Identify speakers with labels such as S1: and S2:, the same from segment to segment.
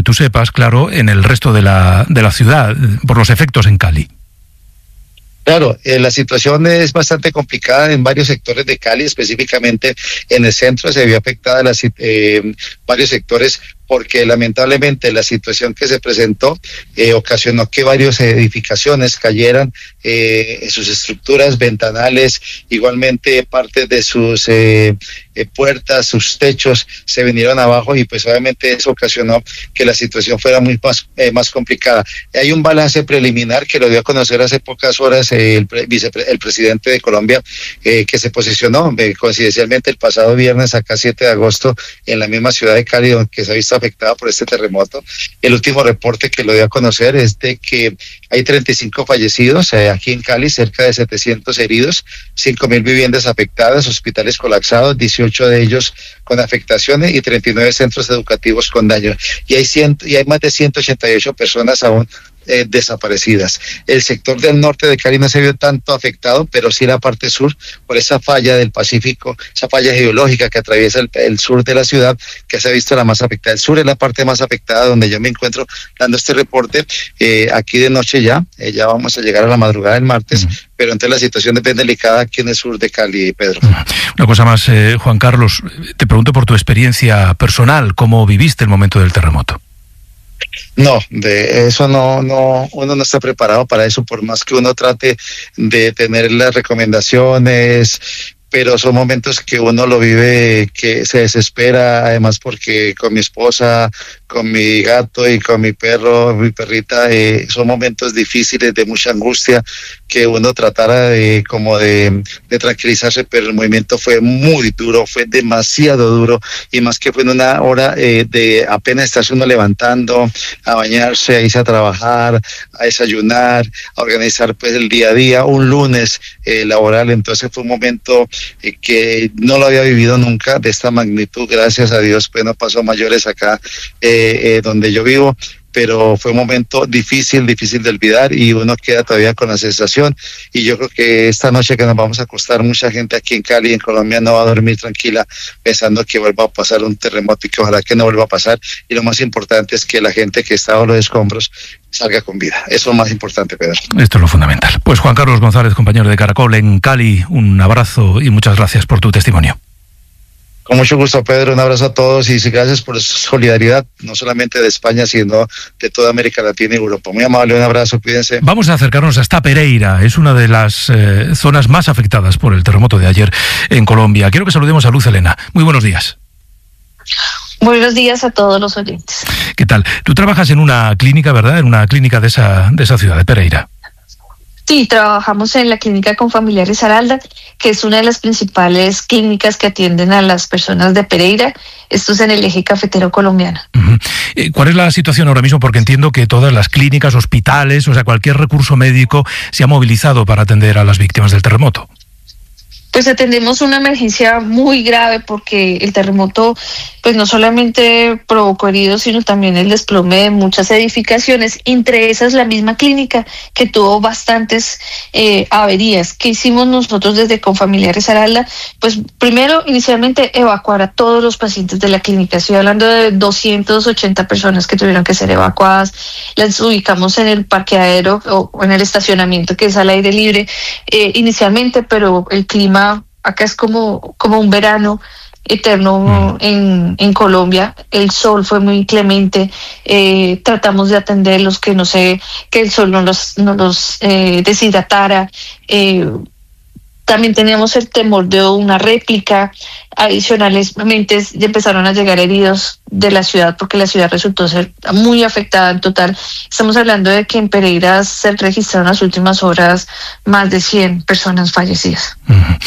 S1: tú sepas, claro, en el resto de la ciudad, por los efectos en Cali.
S2: Claro, la situación es bastante complicada en varios sectores de Cali, específicamente en el centro se vio afectada varios sectores porque lamentablemente la situación que se presentó ocasionó que varias edificaciones cayeran, sus estructuras, ventanales, igualmente partes de sus puertas, sus techos se vinieron abajo y pues obviamente eso ocasionó que la situación fuera más complicada. Hay un balance preliminar que lo dio a conocer hace pocas horas el presidente de Colombia, que se posicionó coincidencialmente el pasado viernes acá 7 de agosto en la misma ciudad de Cali, donde se ha visto afectada por este terremoto. El último reporte que lo dio a conocer es de que hay 35 fallecidos aquí en Cali, cerca de 700 heridos, 5.000 viviendas afectadas, hospitales colapsados, 18 de ellos con afectaciones y 39 centros educativos con daño. Y hay más de 188 personas aún desaparecidas. El sector del norte de Cali no se vio tanto afectado, pero sí la parte sur, por esa falla del Pacífico, esa falla geológica que atraviesa el sur de la ciudad, que se ha visto la más afectada. El sur es la parte más afectada donde yo me encuentro dando este reporte. Aquí de noche ya vamos a llegar a la madrugada del martes, pero entonces la situación es bien delicada aquí en el sur de Cali, Pedro.
S1: Una cosa más, Juan Carlos, te pregunto por tu experiencia personal, ¿cómo viviste el momento del terremoto?
S2: No, de eso no, uno no está preparado para eso, por más que uno trate de tener las recomendaciones, pero son momentos que uno lo vive, que se desespera, además porque con mi esposa, con mi gato y con mi perro, mi perrita, son momentos difíciles de mucha angustia, que uno tratara de tranquilizarse, pero el movimiento fue muy duro, fue demasiado duro, y más que fue en una hora de apenas estarse uno levantando, a bañarse, a irse a trabajar, a desayunar, a organizar pues el día a día, un lunes laboral. Entonces fue un momento que no lo había vivido nunca de esta magnitud, gracias a Dios, pues no pasó mayores acá donde yo vivo, pero fue un momento difícil de olvidar y uno queda todavía con la sensación, y yo creo que esta noche que nos vamos a acostar, mucha gente aquí en Cali, en Colombia, no va a dormir tranquila pensando que vuelva a pasar un terremoto y que ojalá que no vuelva a pasar, y lo más importante es que la gente que está bajo los escombros salga con vida. Eso es lo más importante, Pedro.
S1: Esto es lo fundamental. Pues Juan Carlos González, compañero de Caracol en Cali, un abrazo y muchas gracias por tu testimonio.
S2: Con mucho gusto, Pedro, un abrazo a todos y gracias por su solidaridad, no solamente de España, sino de toda América Latina y Europa. Muy amable, un abrazo, cuídense.
S1: Vamos a acercarnos hasta Pereira, es una de las zonas más afectadas por el terremoto de ayer en Colombia. Quiero que saludemos a Luz Helena. Muy buenos días.
S3: Buenos días a todos los oyentes.
S1: ¿Qué tal? Tú trabajas en una clínica, ¿verdad? En una clínica de esa ciudad, de Pereira.
S3: Sí, trabajamos en la clínica Confamiliares Aralda, que es una de las principales clínicas que atienden a las personas de Pereira. Esto es en el eje cafetero colombiano.
S1: ¿Cuál es la situación ahora mismo? Porque entiendo que todas las clínicas, hospitales, o sea, cualquier recurso médico se ha movilizado para atender a las víctimas del terremoto.
S3: Pues atendemos una emergencia muy grave porque el terremoto pues no solamente provocó heridos, sino también el desplome de muchas edificaciones, entre esas la misma clínica que tuvo bastantes averías. ¿Qué hicimos nosotros desde Confamiliares Aralda? Pues primero, inicialmente, evacuar a todos los pacientes de la clínica. Estoy hablando de 280 personas que tuvieron que ser evacuadas. Las ubicamos en el parqueadero o en el estacionamiento, que es al aire libre inicialmente, pero el clima acá es como un verano eterno en Colombia. El sol fue muy clemente, tratamos de atenderlos, que el sol no los deshidratara. También teníamos el temor de una réplica. Adicionalmente empezaron a llegar heridos de la ciudad porque la ciudad resultó ser muy afectada en total. Estamos hablando de que en Pereira se registraron en las últimas horas más de 100 personas fallecidas.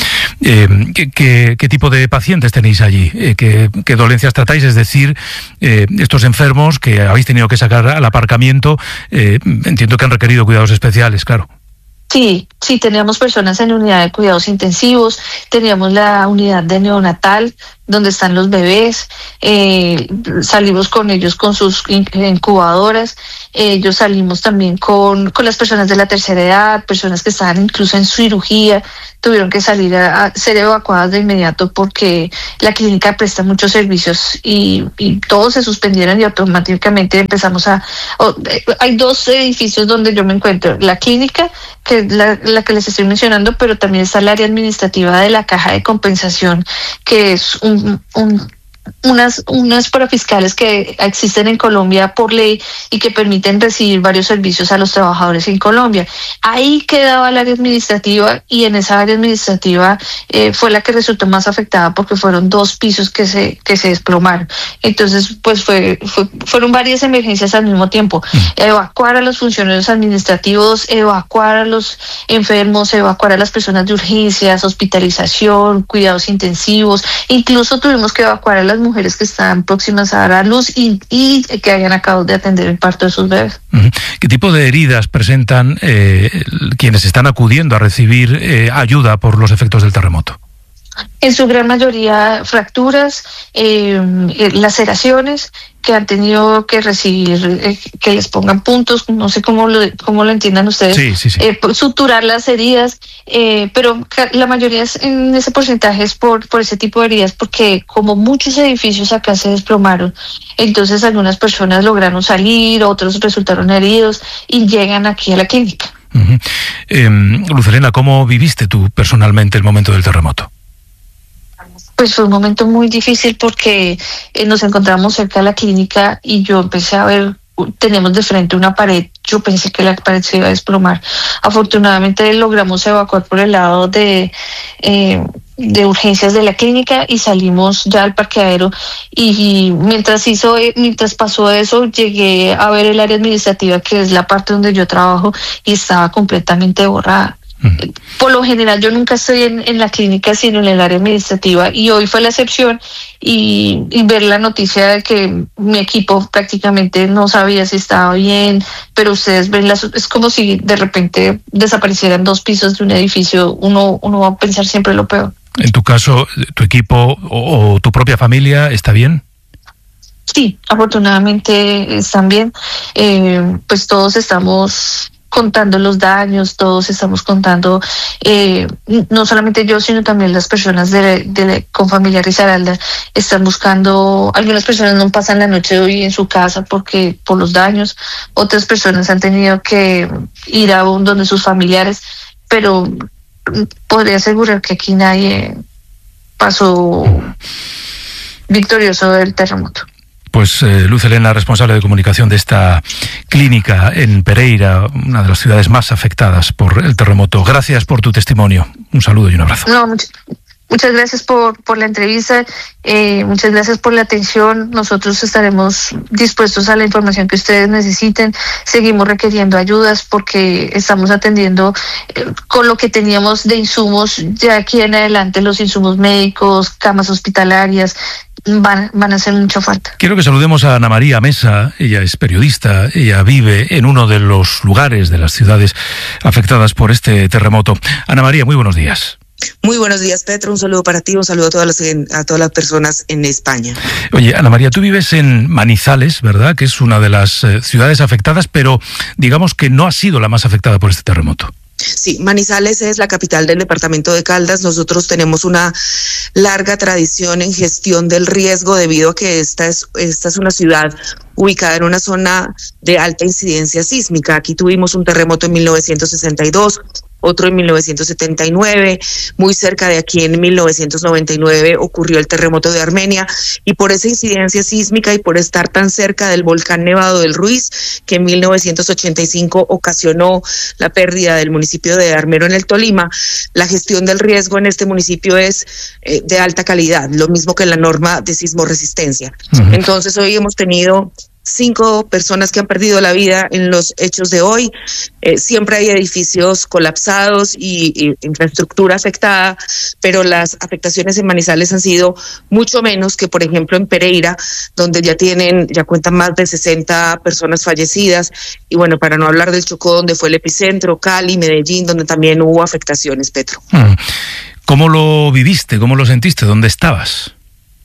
S1: ¿Qué tipo de pacientes tenéis allí? ¿Qué dolencias tratáis? Es decir, estos enfermos que habéis tenido que sacar al aparcamiento, entiendo que han requerido cuidados especiales, claro.
S3: Sí, teníamos personas en unidad de cuidados intensivos, teníamos la unidad de neonatal, donde están los bebés, salimos con ellos con sus incubadoras, ellos salimos también con las personas de la tercera edad, personas que estaban incluso en cirugía, tuvieron que salir a ser evacuadas de inmediato porque la clínica presta muchos servicios y todos se suspendieron y automáticamente empezamos hay 2 edificios donde yo me encuentro, la clínica, que es la que les estoy mencionando, pero también está el área administrativa de la Caja de Compensación, que es unas parafiscales que existen en Colombia por ley y que permiten recibir varios servicios a los trabajadores en Colombia. Ahí quedaba el área administrativa y en esa área administrativa fue la que resultó más afectada porque fueron 2 pisos que se desplomaron. Entonces, pues fueron varias emergencias al mismo tiempo. Evacuar a los funcionarios administrativos, evacuar a los enfermos, evacuar a las personas de urgencias, hospitalización, cuidados intensivos. Incluso tuvimos que evacuar a las mujeres que están próximas a dar a luz y que hayan acabado de atender el parto de sus bebés.
S1: ¿Qué tipo de heridas presentan quienes están acudiendo a recibir ayuda por los efectos del terremoto?
S3: En su gran mayoría fracturas, laceraciones que han tenido que recibir, que les pongan puntos, no sé cómo lo entiendan ustedes,
S1: sí.
S3: Suturar las heridas, pero la mayoría en ese porcentaje es por ese tipo de heridas, porque como muchos edificios acá se desplomaron, entonces algunas personas lograron salir, otros resultaron heridos y llegan aquí a la clínica.
S1: Luz Helena, ¿cómo viviste tú personalmente el momento del terremoto?
S3: Pues fue un momento muy difícil porque nos encontramos cerca de la clínica y yo empecé a ver, tenemos de frente una pared, yo pensé que la pared se iba a desplomar. Afortunadamente logramos evacuar por el lado de urgencias de la clínica y salimos ya al parqueadero y mientras pasó eso llegué a ver el área administrativa, que es la parte donde yo trabajo, y estaba completamente borrada. Por lo general yo nunca estoy en la clínica sino en el área administrativa y hoy fue la excepción y ver la noticia de que mi equipo prácticamente no sabía si estaba bien, pero ustedes ven es como si de repente desaparecieran 2 pisos de un edificio, uno va a pensar siempre lo peor.
S1: En tu caso, ¿tu equipo o tu propia familia está bien?
S3: Sí, afortunadamente están bien, pues todos estamos contando los daños, todos estamos contando, no solamente yo, sino también las personas con Familia Risaralda están buscando. Algunas personas no pasan la noche hoy en su casa por los daños, otras personas han tenido que ir a donde sus familiares, pero podría asegurar que aquí nadie pasó victorioso del terremoto.
S1: Pues Luz Helena, responsable de comunicación de esta clínica en Pereira, una de las ciudades más afectadas por el terremoto. Gracias por tu testimonio. Un saludo y un abrazo.
S3: No, muchas gracias por la entrevista, muchas gracias por la atención. Nosotros estaremos dispuestos a la información que ustedes necesiten. Seguimos requiriendo ayudas porque estamos atendiendo con lo que teníamos de insumos. De aquí en adelante los insumos médicos, camas hospitalarias, van a hacer mucha falta.
S1: Quiero que saludemos a Ana María Mesa. Ella es periodista, ella vive en uno de los lugares de las ciudades afectadas por este terremoto. Ana María, muy buenos días.
S4: Muy buenos días, Petro. Un saludo para ti, un saludo a todas las personas en España.
S1: Oye, Ana María, tú vives en Manizales, ¿verdad? Que es una de las ciudades afectadas, pero digamos que no ha sido la más afectada por este terremoto.
S4: Sí, Manizales es la capital del departamento de Caldas. Nosotros tenemos una larga tradición en gestión del riesgo debido a que esta es una ciudad ubicada en una zona de alta incidencia sísmica. Aquí tuvimos un terremoto en 1962, otro en 1979, muy cerca de aquí en 1999 ocurrió el terremoto de Armenia, y por esa incidencia sísmica y por estar tan cerca del volcán Nevado del Ruiz, que en 1985 ocasionó la pérdida del municipio de Armero en el Tolima, la gestión del riesgo en este municipio es de alta calidad, lo mismo que la norma de sismoresistencia. Uh-huh. Entonces hoy hemos tenido 5 personas que han perdido la vida en los hechos de hoy. Siempre hay edificios colapsados y infraestructura afectada, pero las afectaciones en Manizales han sido mucho menos que, por ejemplo, en Pereira, donde ya cuentan más de 60 personas fallecidas. Y bueno, para no hablar del Chocó, donde fue el epicentro, Cali, Medellín, donde también hubo afectaciones, Petro.
S1: ¿Cómo lo viviste? ¿Cómo lo sentiste? ¿Dónde estabas?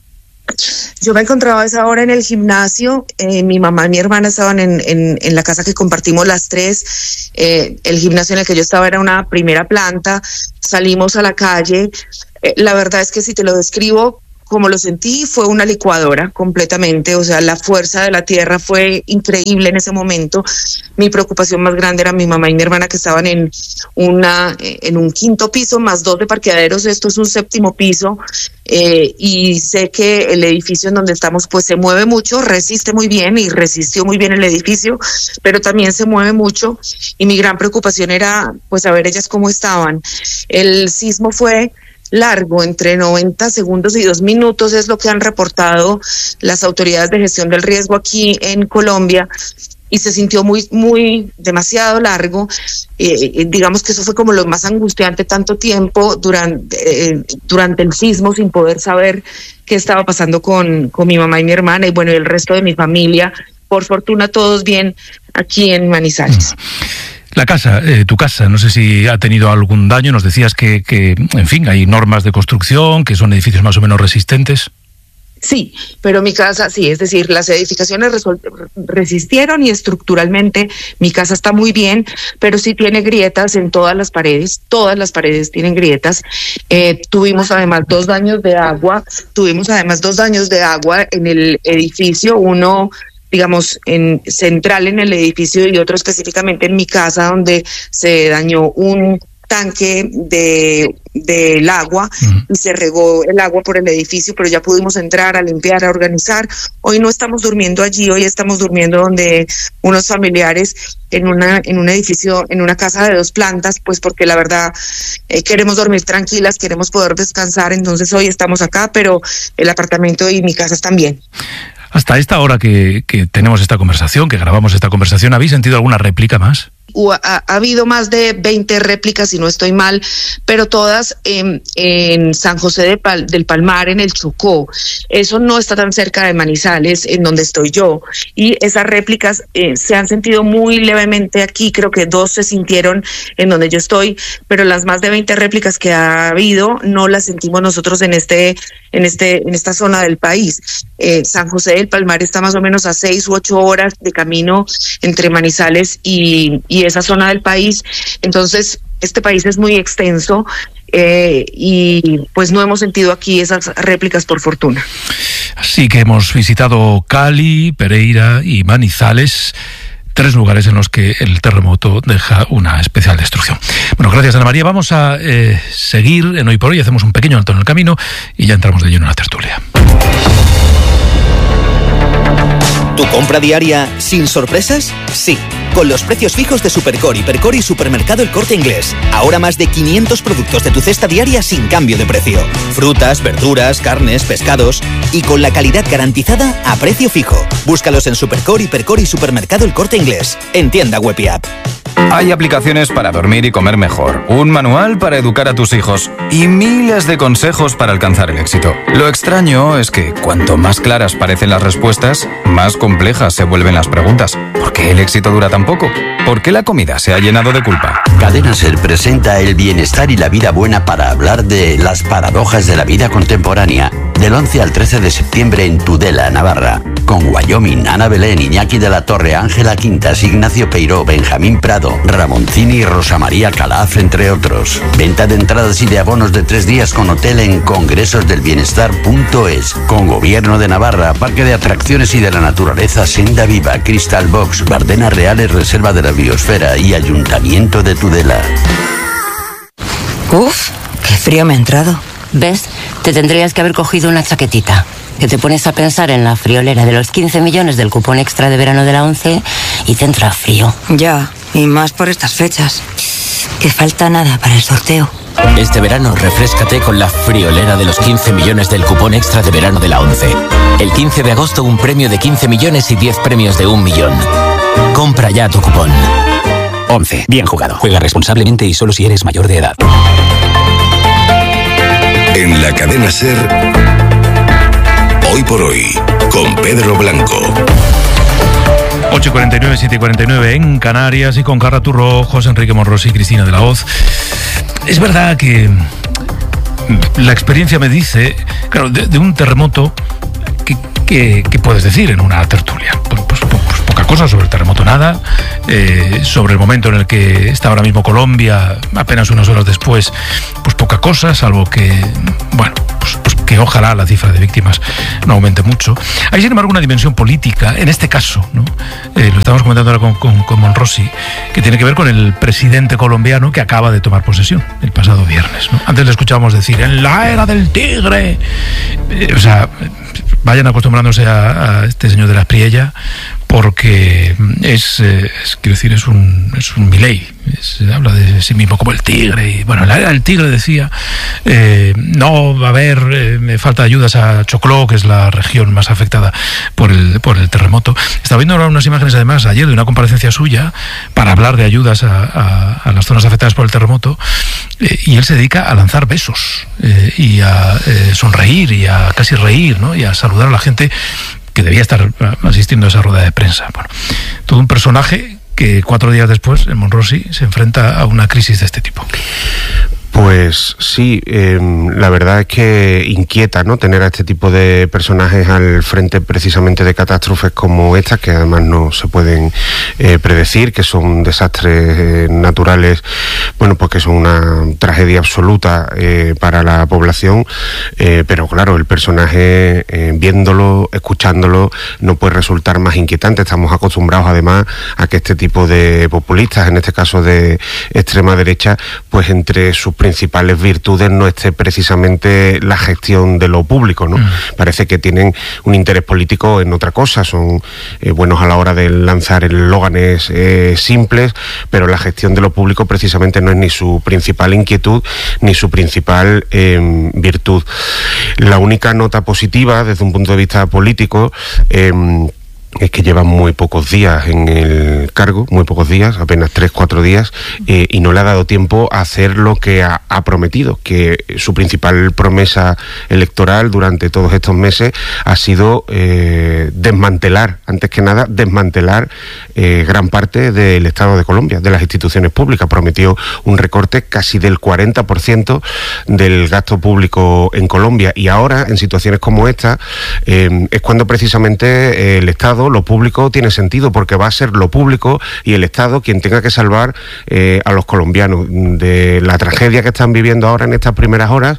S4: Yo me encontraba a esa hora en el gimnasio. Mi mamá y mi hermana estaban en la casa que compartimos las tres. El gimnasio en el que yo estaba era una primera planta. Salimos a la calle. La verdad es que si te lo describo como lo sentí, fue una licuadora completamente. O sea, la fuerza de la tierra fue increíble en ese momento. Mi preocupación más grande era mi mamá y mi hermana, que estaban en un quinto piso más 2 de parqueaderos. Esto es un 7º piso, y sé que el edificio en donde estamos pues se mueve mucho, resiste muy bien, y resistió muy bien el edificio, pero también se mueve mucho, y mi gran preocupación era pues saber ellas cómo estaban. El sismo fue largo, entre 90 segundos y 2 minutos, es lo que han reportado las autoridades de gestión del riesgo aquí en Colombia, y se sintió demasiado largo. Digamos que eso fue como lo más angustiante, tanto tiempo durante el sismo sin poder saber qué estaba pasando con mi mamá y mi hermana, y bueno, el resto de mi familia. Por fortuna todos bien aquí en Manizales.
S1: La casa, tu casa, no sé si ha tenido algún daño. Nos decías que, en fin, hay normas de construcción, que son edificios más o menos resistentes.
S4: Sí, pero mi casa, sí, es decir, las edificaciones resistieron, y estructuralmente mi casa está muy bien, pero sí tiene grietas en todas las paredes tienen grietas. Tuvimos además 2 daños de agua en el edificio, uno digamos central en el edificio y otro específicamente en mi casa, donde se dañó un tanque del agua y se regó el agua por el edificio, pero ya pudimos entrar a limpiar, a organizar. Hoy no estamos durmiendo allí, hoy estamos durmiendo donde unos familiares en un edificio, en una casa de 2 plantas, pues porque la verdad queremos dormir tranquilas, queremos poder descansar. Entonces hoy estamos acá, pero el apartamento y mi casa están bien.
S1: Hasta esta hora que tenemos esta conversación, que grabamos esta conversación, ¿habéis sentido alguna réplica más?
S4: Ha habido más de 20 réplicas, si no estoy mal, pero todas en San José del Palmar, en el Chocó. Eso no está tan cerca de Manizales, en donde estoy yo. Y esas réplicas se han sentido muy levemente aquí. Creo que 2 se sintieron en donde yo estoy, pero las más de 20 réplicas que ha habido no las sentimos nosotros en esta zona del país. San José del Palmar está más o menos a 6 u 8 horas de camino entre Manizales y esa zona del país. Entonces este país es muy extenso, y pues no hemos sentido aquí esas réplicas, por fortuna.
S1: Así que hemos visitado Cali, Pereira y Manizales, 3 lugares en los que el terremoto deja una especial destrucción. Bueno, gracias, Ana María. Vamos a seguir en Hoy por Hoy, hacemos un pequeño alto en el camino y ya entramos de lleno en la tertulia.
S5: ¿Tu compra diaria sin sorpresas? Sí, con los precios fijos de Supercor, Hipercor y Supermercado El Corte Inglés. Ahora más de 500 productos de tu cesta diaria sin cambio de precio. Frutas, verduras, carnes, pescados, y con la calidad garantizada a precio fijo. Búscalos en Supercor, Hipercor y Supermercado El Corte Inglés, en tienda web y app.
S6: Hay aplicaciones para dormir y comer mejor, un manual para educar a tus hijos y miles de consejos para alcanzar el éxito. Lo extraño es que cuanto más claras parecen las respuestas, más complejas se vuelven las preguntas. ¿Por qué el éxito dura tan poco? ¿Por qué la comida se ha llenado de culpa?
S7: Cadena Ser presenta el bienestar y la vida buena para hablar de las paradojas de la vida contemporánea, del 11 al 13 de septiembre en Tudela, Navarra, con Wyoming, Ana Belén, Iñaki de la Torre, Ángela Quintas, Ignacio Peiró, Benjamín Prado, Ramoncini y Rosa María Calaf, entre otros. Venta de entradas y de abonos de 3 días con hotel en congresosdelbienestar.es, con Gobierno de Navarra, Parque de Atracciones y de la Naturaleza Senda Viva, Crystal Box, Bardenas Reales, Reserva de la Biosfera y Ayuntamiento de Tudela.
S8: Uf, qué frío me ha entrado. ¿Ves? Te tendrías que haber cogido una chaquetita. Que te pones a pensar en la friolera de los 15 millones del cupón extra de verano de la ONCE y te entra frío.
S9: Ya, y más por estas fechas. Que falta nada para el sorteo.
S10: Este verano refréscate con la friolera de los 15 millones del cupón extra de verano de la ONCE. El 15 de agosto un premio de 15 millones y 10 premios de 1 millón. Compra ya tu cupón. ONCE, bien jugado. Juega responsablemente y solo si eres mayor de edad.
S11: En la cadena SER, Hoy por Hoy, con Pedro Blanco.
S1: 8:49, 7:49 en Canarias, y con Carla Turro, José Enrique Monrosi y Cristina de la Hoz. Es verdad que la experiencia me dice, claro, de un terremoto ¿qué puedes decir en una tertulia? Pues poca cosa sobre el terremoto, nada. Sobre el momento en el que está ahora mismo Colombia, apenas unas horas después, pues poca cosa, salvo que, bueno, pues que ojalá la cifra de víctimas no aumente mucho. Hay, sin embargo, una dimensión política, en este caso, ¿no? Lo estamos comentando ahora con Monrosi, que tiene que ver con el presidente colombiano que acaba de tomar posesión el pasado viernes, ¿no? Antes le escuchábamos decir, en la era del tigre. Vayan acostumbrándose a este señor de la Espriella, porque quiero decir, es un Milei. Habla de sí mismo como el tigre. Y bueno, el tigre decía, no va a haber, me falta ayudas a Chocló, que es la región más afectada por el terremoto. Estaba viendo ahora unas imágenes, además, ayer de una comparecencia suya para hablar de ayudas a las zonas afectadas por el terremoto, y él se dedica a lanzar besos y a sonreír y a casi reír, ¿no? Y a saludar a la gente que debía estar asistiendo a esa rueda de prensa. Bueno, todo un personaje que 4 días después, en Monrosi, se enfrenta a una crisis de este tipo.
S12: Pues sí, la verdad es que inquieta, ¿no?, tener a este tipo de personajes al frente precisamente de catástrofes como estas, que además no se pueden predecir, que son desastres naturales, bueno, pues que son una tragedia absoluta para la población, pero claro, el personaje, viéndolo, escuchándolo, no puede resultar más inquietante. Estamos acostumbrados además a que este tipo de populistas, en este caso de extrema derecha, pues entre sus principales virtudes no esté precisamente la gestión de lo público, ¿no? Parece que tienen un interés político en otra cosa, son buenos a la hora de lanzar eslóganes simples, pero la gestión de lo público precisamente no es ni su principal inquietud ni su principal virtud. La única nota positiva desde un punto de vista político es que lleva muy pocos días en el cargo, muy pocos días, apenas 3-4 días, y no le ha dado tiempo a hacer lo que ha prometido, que su principal promesa electoral durante todos estos meses ha sido desmantelar, antes que nada, gran parte del Estado de Colombia, de las instituciones públicas. Prometió un recorte casi del 40% del gasto público en Colombia, y ahora, en situaciones como esta, es cuando precisamente el Estado, lo público, tiene sentido, porque va a ser lo público y el Estado quien tenga que salvar a los colombianos de la tragedia que están viviendo ahora en estas primeras horas,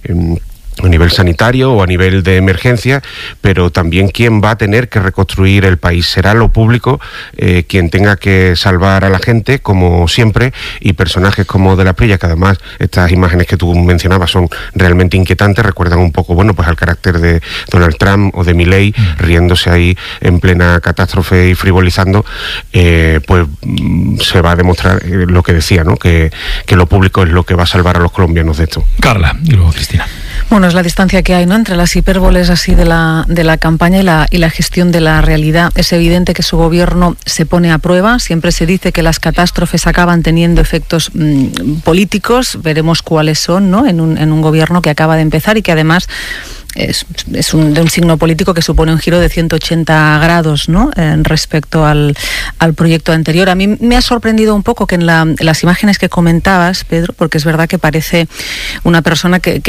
S12: a nivel sanitario o a nivel de emergencia, pero también quien va a tener que reconstruir el país. Será lo público quien tenga que salvar a la gente, como siempre, y personajes como de la Espriella, que además estas imágenes que tú mencionabas son realmente inquietantes, recuerdan un poco, bueno, pues al carácter de Donald Trump o de Milei, riéndose ahí en plena catástrofe y frivolizando, pues se va a demostrar lo que decía, ¿no?, que lo público es lo que va a salvar a los colombianos de esto.
S1: Carla, y luego Cristina.
S13: Bueno, es la distancia que hay, ¿no?, entre las hipérboles así de la campaña y la gestión de la realidad. Es evidente que su gobierno se pone a prueba. Siempre se dice que las catástrofes acaban teniendo efectos políticos. Veremos cuáles son, ¿no?, en un gobierno que acaba de empezar y que además es de un signo político que supone un giro de 180 grados, ¿no?, respecto al proyecto anterior. A mí me ha sorprendido un poco que en las imágenes que comentabas, Pedro, porque es verdad que parece una persona que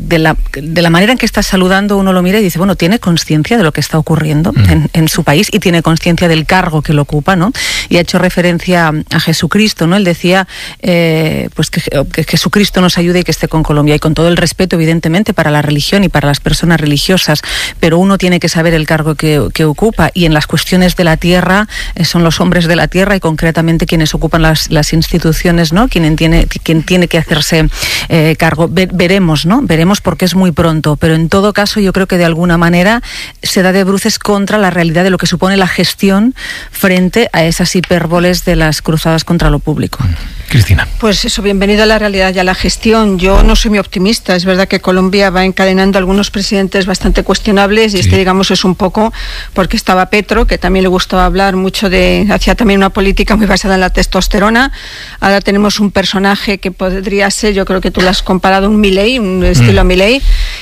S13: de la manera en que está saludando, uno lo mira y dice, bueno, tiene conciencia de lo que está ocurriendo en su país y tiene conciencia del cargo que lo ocupa, ¿no? Y ha hecho referencia a Jesucristo, ¿no? Él decía pues que Jesucristo nos ayude y que esté con Colombia, y con todo el respeto, evidentemente, para la religión y para las personas religiosas, pero uno tiene que saber el cargo que ocupa, y en las cuestiones de la tierra son los hombres de la tierra y concretamente quienes ocupan las instituciones, ¿no?, quien tiene que hacerse cargo. Veremos, ¿no? Veremos, porque es muy pronto, pero en todo caso yo creo que de alguna manera se da de bruces contra la realidad de lo que supone la gestión frente a esas hipérboles de las cruzadas contra lo público.
S1: Cristina.
S14: Pues eso, bienvenido a la realidad y a la gestión. Yo no soy muy optimista. Es verdad que Colombia va encadenando algunos presidentes bastante cuestionables, y este, digamos, es un poco porque estaba Petro, que también le gustaba hablar mucho hacía también una política muy basada en la testosterona. Ahora tenemos un personaje que podría ser, yo creo que tú lo has comparado, un Milei, un estilo Milei,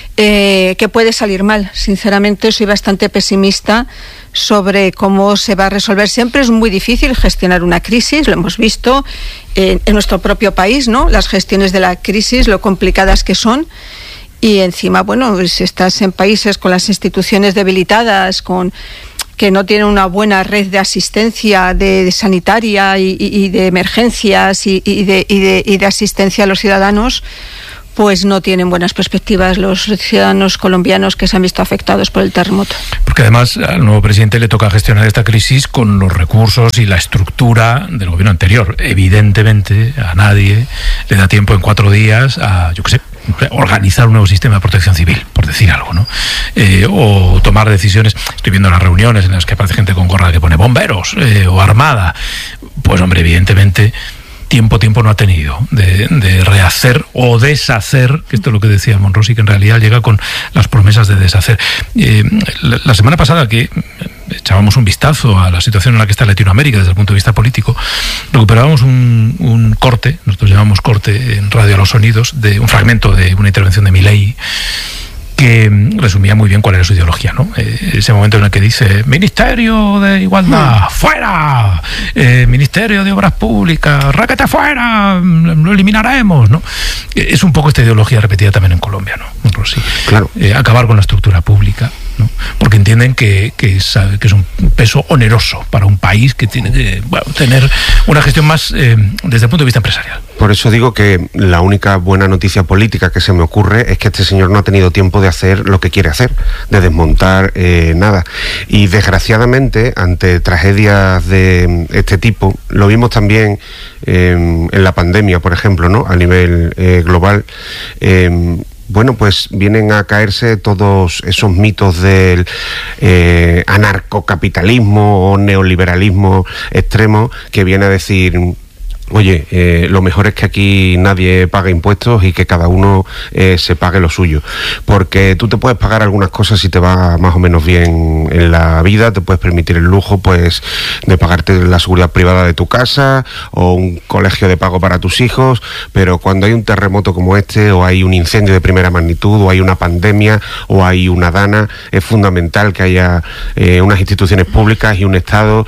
S14: que puede salir mal. Sinceramente soy bastante pesimista sobre cómo se va a resolver. Siempre es muy difícil gestionar una crisis, lo hemos visto en nuestro propio país, ¿no?, las gestiones de la crisis, lo complicadas que son. Y encima, bueno, si estás en países con las instituciones debilitadas, que no tienen una buena red de asistencia de sanitaria y de emergencias y de asistencia a los ciudadanos, pues no tienen buenas perspectivas los ciudadanos colombianos que se han visto afectados por el terremoto.
S1: Porque además al nuevo presidente le toca gestionar esta crisis con los recursos y la estructura del gobierno anterior. Evidentemente a nadie le da tiempo en 4 días a, yo qué sé, organizar un nuevo sistema de protección civil, por decir algo, ¿no? O tomar decisiones. Estoy viendo las reuniones en las que aparece gente con gorra que pone bomberos o armada. Pues hombre, evidentemente tiempo no ha tenido de rehacer o deshacer, que esto es lo que decía Monrosi, que en realidad llega con las promesas de deshacer. La semana pasada, que echábamos un vistazo a la situación en la que está Latinoamérica desde el punto de vista político, recuperábamos un corte, nosotros llamamos corte en Radio Los Sonidos, de un fragmento de una intervención de Milei, que resumía muy bien cuál era su ideología, ¿no? Ese momento en el que dice: Ministerio de Igualdad, ¡fuera! Ministerio de Obras Públicas, ¡ráquete fuera! Lo eliminaremos, ¿no? Es un poco esta ideología repetida también en Colombia, ¿no? Sí. Claro. Acabar con la estructura pública, ¿no? Porque entienden que es un peso oneroso para un país que tiene que tener una gestión más desde el punto de vista empresarial.
S12: Por eso digo que la única buena noticia política que se me ocurre es que este señor no ha tenido tiempo de hacer lo que quiere hacer, de desmontar nada. Y desgraciadamente, ante tragedias de este tipo, lo vimos también en la pandemia, por ejemplo, ¿no? A nivel global. Bueno, pues vienen a caerse todos esos mitos del anarcocapitalismo o neoliberalismo extremo, que viene a decir: oye, lo mejor es que aquí nadie pague impuestos y que cada uno se pague lo suyo. Porque tú te puedes pagar algunas cosas si te va más o menos bien en la vida, te puedes permitir el lujo, pues, de pagarte la seguridad privada de tu casa o un colegio de pago para tus hijos, pero cuando hay un terremoto como este, o hay un incendio de primera magnitud, o hay una pandemia, o hay una dana, es fundamental que haya unas instituciones públicas y un Estado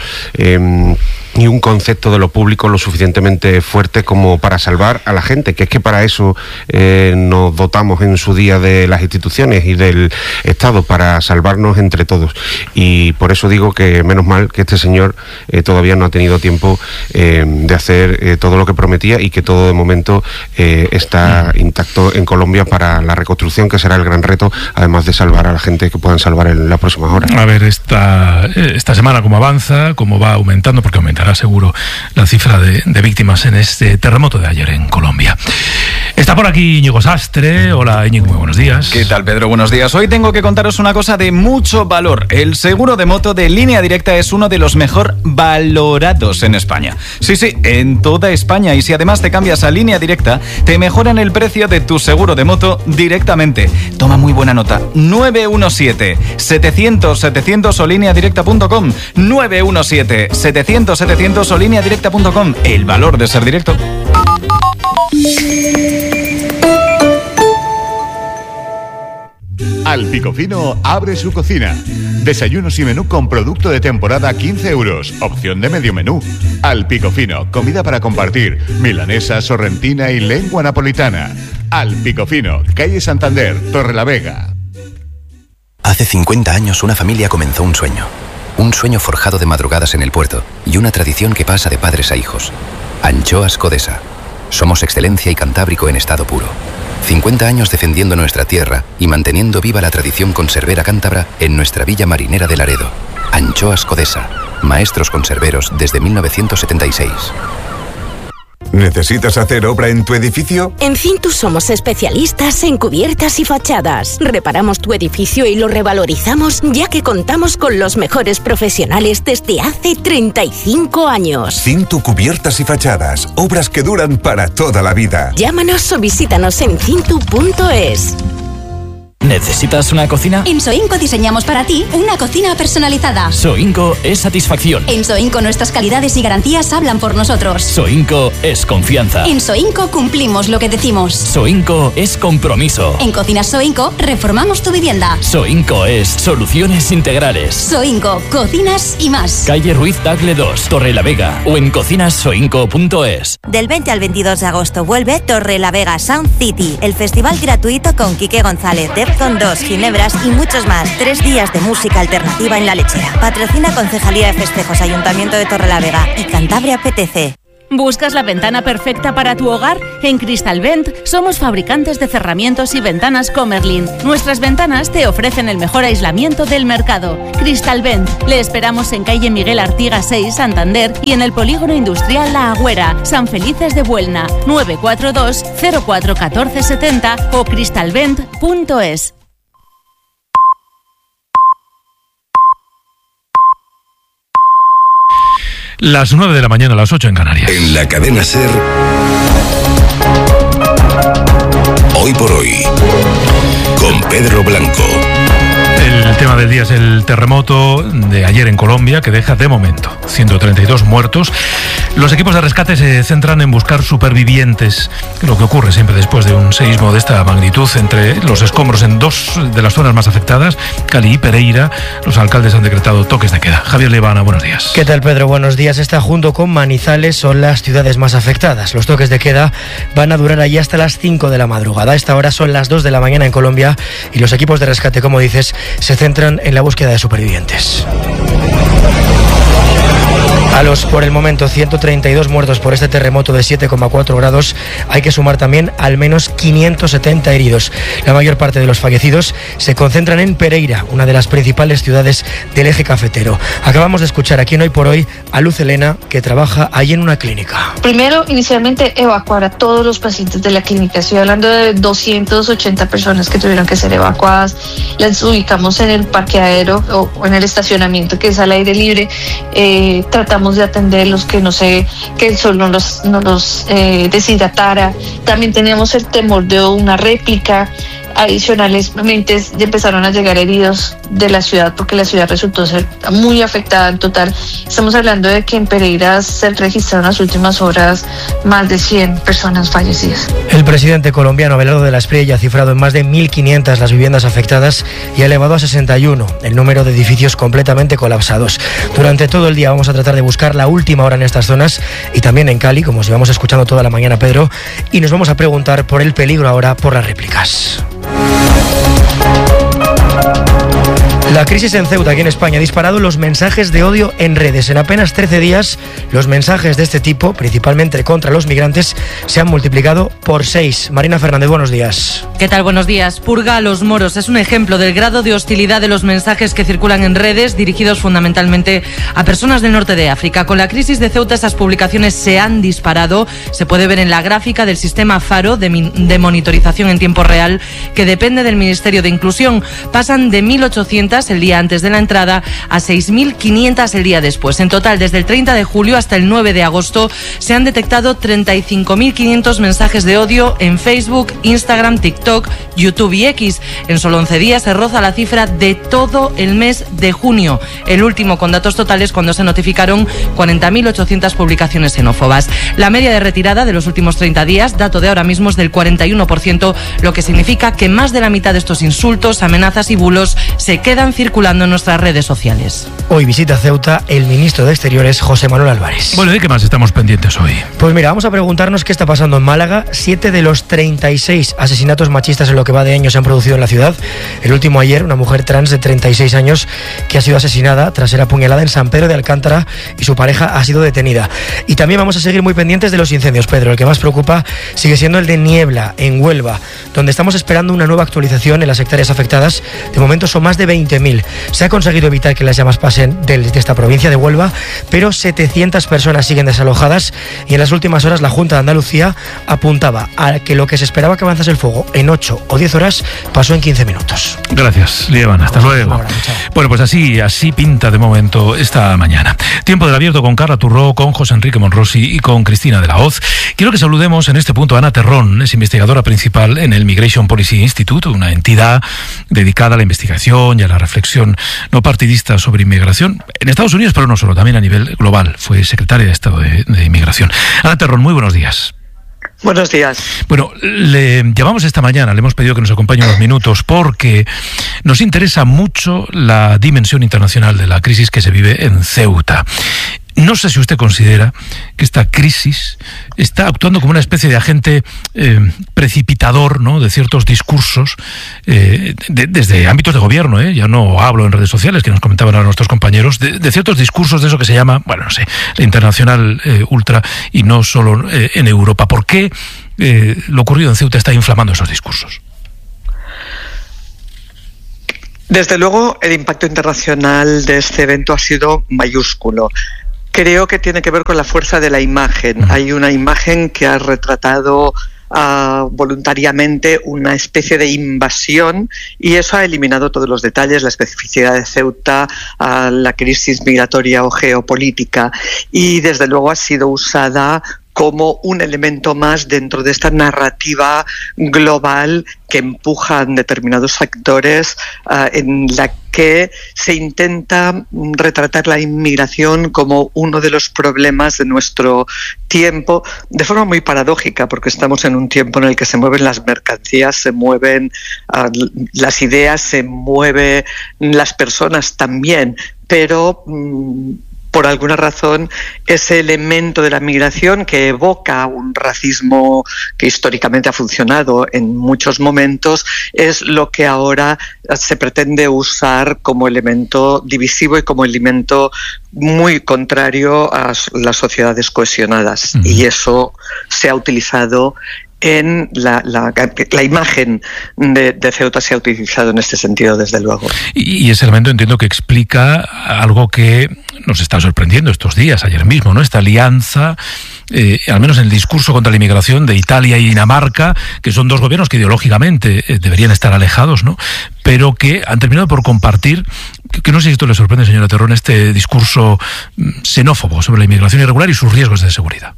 S12: y un concepto de lo público lo suficientemente fuerte como para salvar a la gente, que es que para eso nos dotamos en su día de las instituciones y del Estado, para salvarnos entre todos. Y por eso digo que menos mal que este señor todavía no ha tenido tiempo de hacer todo lo que prometía, y que todo de momento está intacto en Colombia para la reconstrucción, que será el gran reto, además de salvar a la gente que puedan salvar en las próximas horas.
S1: A ver esta semana cómo avanza, cómo va aumentando, porque aumentará seguro la cifra de víctimas en este terremoto de ayer en Colombia. Está por aquí Íñigo Sastre. Hola Íñigo, muy buenos días.
S6: ¿Qué tal, Pedro? Buenos días. Hoy tengo que contaros una cosa de mucho valor. El seguro de moto de Línea Directa es uno de los mejor valorados en España. Sí, en toda España. Y si además te cambias a Línea Directa, te mejoran el precio de tu seguro de moto directamente. Toma muy buena nota. 917-700-700 o lineadirecta.com. 917-700-700 o lineadirecta.com. El valor de ser directo.
S15: Alpicofino abre su cocina. Desayunos y menú con producto de temporada 15 euros. Opción de medio menú. Alpicofino, comida para compartir. Milanesa, sorrentina y lengua napolitana. Alpicofino, calle Santander, Torrelavega.
S16: Hace 50 años una familia comenzó un sueño. Un sueño forjado de madrugadas en el puerto y una tradición que pasa de padres a hijos. Anchoas Codesa. Somos excelencia y Cantábrico en estado puro. 50 años defendiendo nuestra tierra y manteniendo viva la tradición conservera cántabra en nuestra villa marinera de Laredo. Anchoas Codesa. Maestros conserveros desde 1976.
S11: ¿Necesitas hacer obra en tu edificio?
S17: En Cintus somos especialistas en cubiertas y fachadas. Reparamos tu edificio y lo revalorizamos, ya que contamos con los mejores profesionales desde hace 35 años.
S11: Cintu Cubiertas y Fachadas. Obras que duran para toda la vida.
S17: Llámanos o visítanos en cintu.es.
S10: ¿Necesitas una cocina?
S18: En Soinco diseñamos para ti una cocina personalizada.
S10: Soinco es satisfacción.
S18: En Soinco nuestras calidades y garantías hablan por nosotros.
S10: Soinco es confianza.
S18: En Soinco cumplimos lo que decimos.
S10: Soinco es compromiso.
S18: En Cocinas Soinco reformamos tu vivienda.
S10: Soinco es soluciones integrales.
S18: Soinco, cocinas y más.
S10: Calle Ruiz Tagle 2, Torrelavega, o en cocinassoinco.es.
S19: Del 20 al 22 de agosto vuelve Torrelavega Sound City, el festival gratuito con Quique González, Defcon 2, Ginebras y muchos más. 3 días de música alternativa en La Lechera. Patrocina Concejalía de Festejos, Ayuntamiento de Torrelavega y Cantabria PTC.
S20: ¿Buscas la ventana perfecta para tu hogar? En Cristalvent somos fabricantes de cerramientos y ventanas Comerlin. Nuestras ventanas te ofrecen el mejor aislamiento del mercado. Cristalvent. Le esperamos en calle Miguel Artigas 6, Santander, y en el polígono industrial La Agüera, San Felices de Buelna. 942 04 14 70 o cristalvent.es.
S1: Las 9 de la mañana, las 8 en Canarias.
S11: En la cadena SER, Hoy por Hoy, con Pedro Blanco.
S1: El tema del día es el terremoto de ayer en Colombia, que deja de momento 132 muertos. Los equipos de rescate se centran en buscar supervivientes, lo que ocurre siempre después de un seísmo de esta magnitud. Entre los escombros en 2 de las zonas más afectadas, Cali y Pereira, los alcaldes han decretado toques de queda. Javier Levana, buenos días.
S21: ¿Qué tal, Pedro? Buenos días. Esta, junto con Manizales, son las ciudades más afectadas. Los toques de queda van a durar allí hasta las 5 de la madrugada. A esta hora son las 2 de la mañana en Colombia y los equipos de rescate, como dices, se centran en la búsqueda de supervivientes. A los, por el momento, 132 muertos por este terremoto de 7,4 grados, hay que sumar también al menos 570 heridos. La mayor parte de los fallecidos se concentran en Pereira, una de las principales ciudades del eje cafetero. Acabamos de escuchar aquí en Hoy por Hoy a Luz Elena, que trabaja allí en una clínica.
S3: Primero, inicialmente, evacuar a todos los pacientes de la clínica. Estoy hablando de 280 personas que tuvieron que ser evacuadas. Las ubicamos en el parqueadero o en el estacionamiento, que es al aire libre. Tratamos de atender los que que el sol no los deshidratara. También teníamos el temor de una réplica. Adicionalmente empezaron a llegar heridos de la ciudad, porque la ciudad resultó ser muy afectada. En total, estamos hablando de que en Pereira se registraron en las últimas horas más de 100 personas fallecidas.
S21: El presidente colombiano Abelardo de la Espriella ha cifrado en más de 1.500 las viviendas afectadas y ha elevado a 61 el número de edificios completamente colapsados. Durante todo el día vamos a tratar de buscar la última hora en estas zonas y también en Cali, como os llevamos escuchando toda la mañana, Pedro, y nos vamos a preguntar por el peligro ahora por las réplicas. La crisis en Ceuta, aquí en España, ha disparado los mensajes de odio en redes. En apenas 13 días, los mensajes de este tipo, principalmente contra los migrantes, se han multiplicado por 6. Marina Fernández, buenos días.
S22: ¿Qué tal? Buenos días. Purga a los moros es un ejemplo del grado de hostilidad de los mensajes que circulan en redes, dirigidos fundamentalmente a personas del norte de África. Con la crisis de Ceuta, esas publicaciones se han disparado. Se puede ver en la gráfica del sistema Faro de monitorización en tiempo real, que depende del Ministerio de Inclusión. Pasan de 1.800 el día antes de la entrada a 6.500 el día después. En total, desde el 30 de julio hasta el 9 de agosto, se han detectado 35.500 mensajes de odio en Facebook, Instagram, TikTok, YouTube y X. En solo 11 días se roza la cifra de todo el mes de junio, el último con datos totales, cuando se notificaron 40.800 publicaciones xenófobas. La media de retirada de los últimos 30 días, dato de ahora mismo, es del 41%, lo que significa que más de la mitad de estos insultos, amenazas y bulos se quedan circulando en nuestras redes sociales.
S21: Hoy visita Ceuta el ministro de Exteriores, José Manuel Álvarez.
S1: Bueno, ¿de qué más estamos pendientes hoy?
S21: Pues mira, vamos a preguntarnos qué está pasando en Málaga. 7 de los 36 asesinatos machistas en lo que va de año se han producido en la ciudad. El último ayer, una mujer trans de 36 años que ha sido asesinada tras ser apuñalada en San Pedro de Alcántara, y su pareja ha sido detenida. Y también vamos a seguir muy pendientes de los incendios, Pedro. El que más preocupa sigue siendo el de Niebla, en Huelva, donde estamos esperando una nueva actualización en las hectáreas afectadas. De momento son más de 20 20.000. Se ha conseguido evitar que las llamas pasen de esta provincia de Huelva, pero 700 personas siguen desalojadas y en las últimas horas la Junta de Andalucía apuntaba a que lo que se esperaba que avanzase el fuego en 8 o 10 horas pasó en 15 minutos.
S1: Gracias, Lieban. Hasta luego. Bueno, pues así pinta de momento esta mañana. Tiempo del abierto con Carla Turró, con José Enrique Monrosi y con Cristina de la Hoz. Quiero que saludemos en este punto a Ana Terrón, es investigadora principal en el Migration Policy Institute, una entidad dedicada a la investigación y a la reflexión no partidista sobre inmigración en Estados Unidos, pero no solo, también a nivel global. Fue secretaria de Estado de Inmigración. Ana Terrón, muy buenos días.
S2: Buenos días.
S1: Bueno, le llamamos esta mañana, le hemos pedido que nos acompañe unos minutos porque nos interesa mucho la dimensión internacional de la crisis que se vive en Ceuta. No sé si usted considera que esta crisis está actuando como una especie de agente precipitador, ¿no?, de ciertos discursos desde ámbitos de gobierno, ya no hablo en redes sociales, que nos comentaban ahora nuestros compañeros, de ciertos discursos de eso que se llama, bueno, no sé, la internacional ultra y no solo en Europa. ¿Por qué lo ocurrido en Ceuta está inflamando esos discursos?
S2: Desde luego, el impacto internacional de este evento ha sido mayúsculo. Creo que tiene que ver con la fuerza de la imagen. Hay una imagen que ha retratado voluntariamente una especie de invasión y eso ha eliminado todos los detalles, la especificidad de Ceuta, la crisis migratoria o geopolítica, y desde luego ha sido usada como un elemento más dentro de esta narrativa global que empujan determinados actores, en la que se intenta retratar la inmigración como uno de los problemas de nuestro tiempo, de forma muy paradójica, porque estamos en un tiempo en el que se mueven las mercancías, se mueven las ideas, se mueven las personas también, pero por alguna razón, ese elemento de la migración que evoca un racismo que históricamente ha funcionado en muchos momentos es lo que ahora se pretende usar como elemento divisivo y como elemento muy contrario a las sociedades cohesionadas. Y eso se ha utilizado en la imagen de Ceuta se ha utilizado en este sentido, desde luego.
S1: Y ese elemento entiendo que explica algo que nos está sorprendiendo estos días, ayer mismo, ¿no? Esta alianza, al menos en el discurso contra la inmigración de Italia y Dinamarca, que son dos gobiernos que ideológicamente deberían estar alejados, ¿no?, pero que han terminado por compartir, que no sé si esto le sorprende, señora Terrón, este discurso xenófobo sobre la inmigración irregular y sus riesgos de seguridad.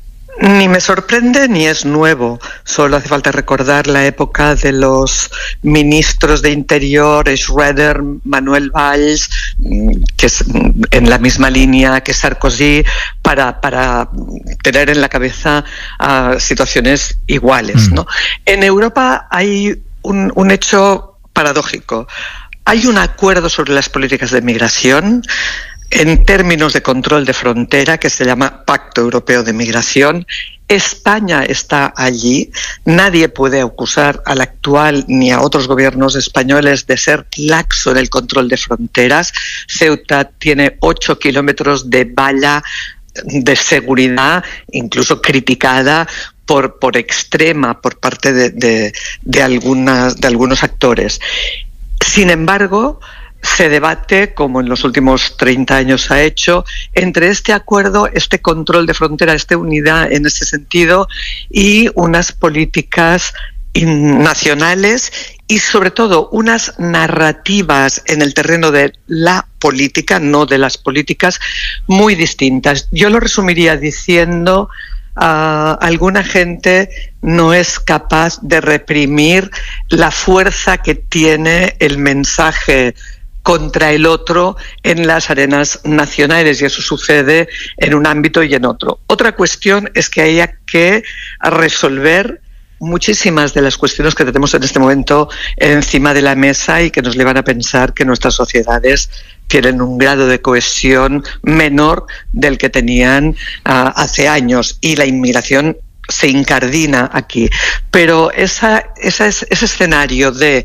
S2: Ni me sorprende ni es nuevo, solo hace falta recordar la época de los ministros de Interior, Schröder, Manuel Valls, que es en la misma línea que Sarkozy, para tener en la cabeza situaciones iguales, ¿no? En Europa hay un hecho paradójico. Hay un acuerdo sobre las políticas de migración en términos de control de frontera, que se llama Pacto Europeo de Migración. España está allí. Nadie puede acusar al actual ni a otros gobiernos españoles de ser laxo en el control de fronteras. Ceuta tiene 8 kilómetros de valla de seguridad, incluso criticada por extrema por parte de algunos actores. Sin embargo, se debate, como en los últimos 30 años ha hecho, entre este acuerdo, este control de frontera, esta unidad en ese sentido, y unas políticas nacionales y sobre todo unas narrativas en el terreno de la política, no de las políticas, muy distintas. Yo lo resumiría diciendo: alguna gente no es capaz de reprimir la fuerza que tiene el mensaje contra el otro en las arenas nacionales, y eso sucede en un ámbito y en otro. Otra cuestión es que haya que resolver muchísimas de las cuestiones que tenemos en este momento encima de la mesa y que nos llevan a pensar que nuestras sociedades tienen un grado de cohesión menor del que tenían hace años, y la inmigración se incardina aquí. Pero ese escenario de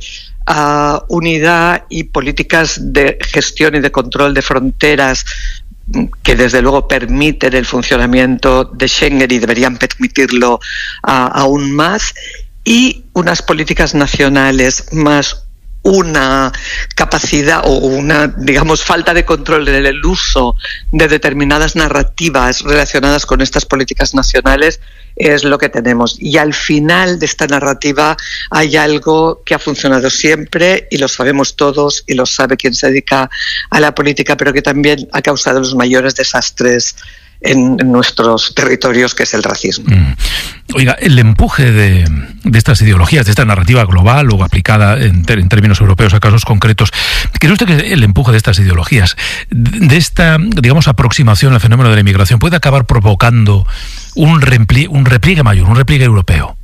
S2: unidad y políticas de gestión y de control de fronteras que desde luego permiten el funcionamiento de Schengen y deberían permitirlo aún más, y unas políticas nacionales más una capacidad o una, digamos, falta de control en el uso de determinadas narrativas relacionadas con estas políticas nacionales es lo que tenemos. Y al final de esta narrativa hay algo que ha funcionado siempre y lo sabemos todos y lo sabe quien se dedica a la política, pero que también ha causado los mayores desastres en nuestros territorios, que es el racismo.
S1: Oiga, el empuje de estas ideologías, de esta narrativa global o aplicada en términos europeos a casos concretos, ¿cree usted que el empuje de estas ideologías, de esta, digamos, aproximación al fenómeno de la inmigración, puede acabar provocando un repliegue mayor, un repliegue europeo?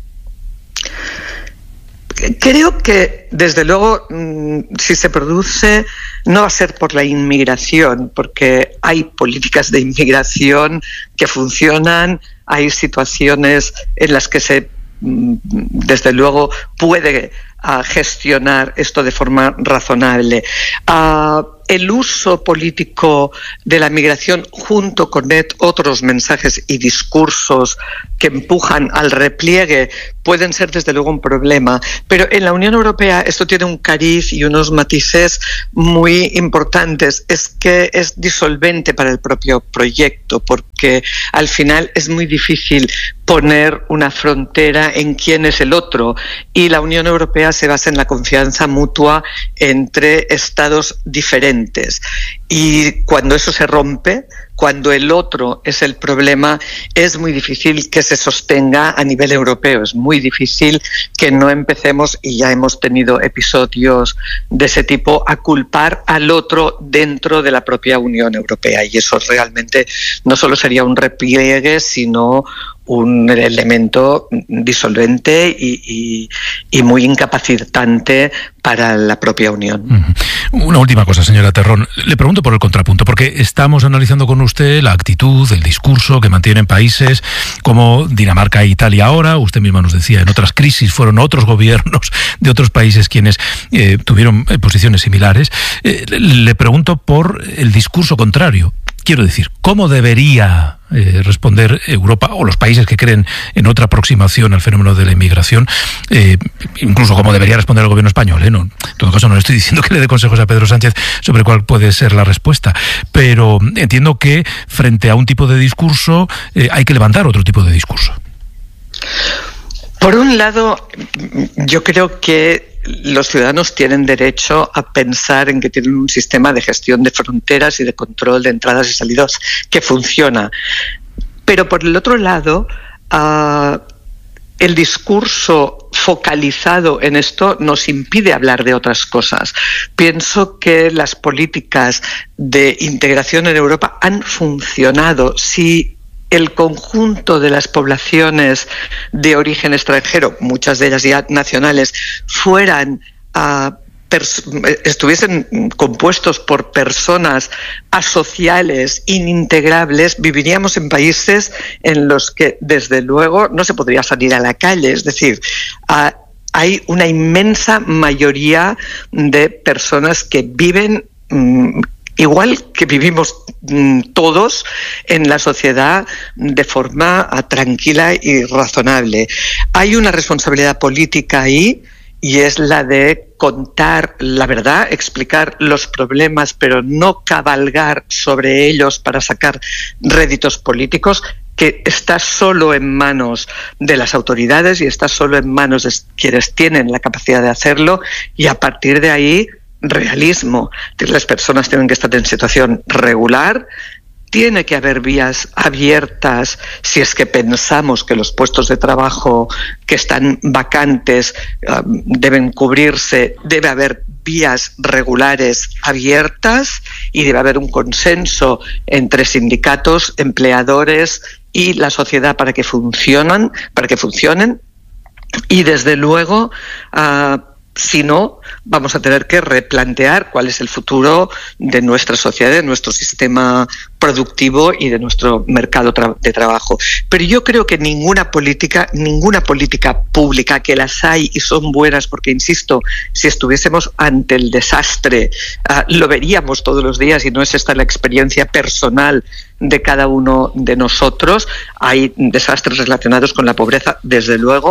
S2: Creo que, desde luego, si se produce, no va a ser por la inmigración, porque hay políticas de inmigración que funcionan, hay situaciones en las que se, desde luego, puede gestionar esto de forma razonable. El uso político de la migración junto con otros mensajes y discursos que empujan al repliegue pueden ser desde luego un problema, pero en la Unión Europea esto tiene un cariz y unos matices muy importantes. Es que es disolvente para el propio proyecto, porque al final es muy difícil poner una frontera en quién es el otro, y la Unión Europea se basa en la confianza mutua entre estados diferentes. Y cuando eso se rompe, cuando el otro es el problema, es muy difícil que se sostenga a nivel europeo. Es muy difícil que no empecemos, y ya hemos tenido episodios de ese tipo, a culpar al otro dentro de la propia Unión Europea. Y eso realmente no solo sería un repliegue, sino un elemento disolvente y muy incapacitante para la propia Unión.
S1: Una última cosa, señora Terrón. Le pregunto por el contrapunto, porque estamos analizando con usted la actitud, el discurso que mantienen países como Dinamarca e Italia ahora. Usted misma nos decía, en otras crisis fueron otros gobiernos de otros países quienes tuvieron posiciones similares. Le pregunto por el discurso contrario. Quiero decir, ¿cómo debería responder Europa o los países que creen en otra aproximación al fenómeno de la inmigración? Incluso cómo debería responder el gobierno español. No, en todo caso, no le estoy diciendo que le dé consejos a Pedro Sánchez sobre cuál puede ser la respuesta, pero entiendo que frente a un tipo de discurso hay que levantar otro tipo de discurso.
S2: Por un lado, yo creo que los ciudadanos tienen derecho a pensar en que tienen un sistema de gestión de fronteras y de control de entradas y salidas que funciona. Pero por el otro lado, el discurso focalizado en esto nos impide hablar de otras cosas. Pienso que las políticas de integración en Europa han funcionado. Si el conjunto de las poblaciones de origen extranjero, muchas de ellas ya nacionales, estuviesen compuestos por personas asociales, inintegrables, viviríamos en países en los que, desde luego, no se podría salir a la calle. Es decir, hay una inmensa mayoría de personas que viven igual que vivimos todos en la sociedad de forma tranquila y razonable. Hay una responsabilidad política ahí, y es la de contar la verdad, explicar los problemas, pero no cabalgar sobre ellos para sacar réditos políticos, que está solo en manos de las autoridades y está solo en manos de quienes tienen la capacidad de hacerlo, y a partir de ahí realismo. Las personas tienen que estar en situación regular, tiene que haber vías abiertas si es que pensamos que los puestos de trabajo que están vacantes deben cubrirse, debe haber vías regulares abiertas y debe haber un consenso entre sindicatos, empleadores y la sociedad para que funcionen, y desde luego si no, vamos a tener que replantear cuál es el futuro de nuestra sociedad, de nuestro sistema productivo y de nuestro mercado de trabajo. Pero yo creo que ninguna política pública, que las hay y son buenas, porque insisto, si estuviésemos ante el desastre, lo veríamos todos los días, y no es esta la experiencia personal de cada uno de nosotros. Hay desastres relacionados con la pobreza, desde luego,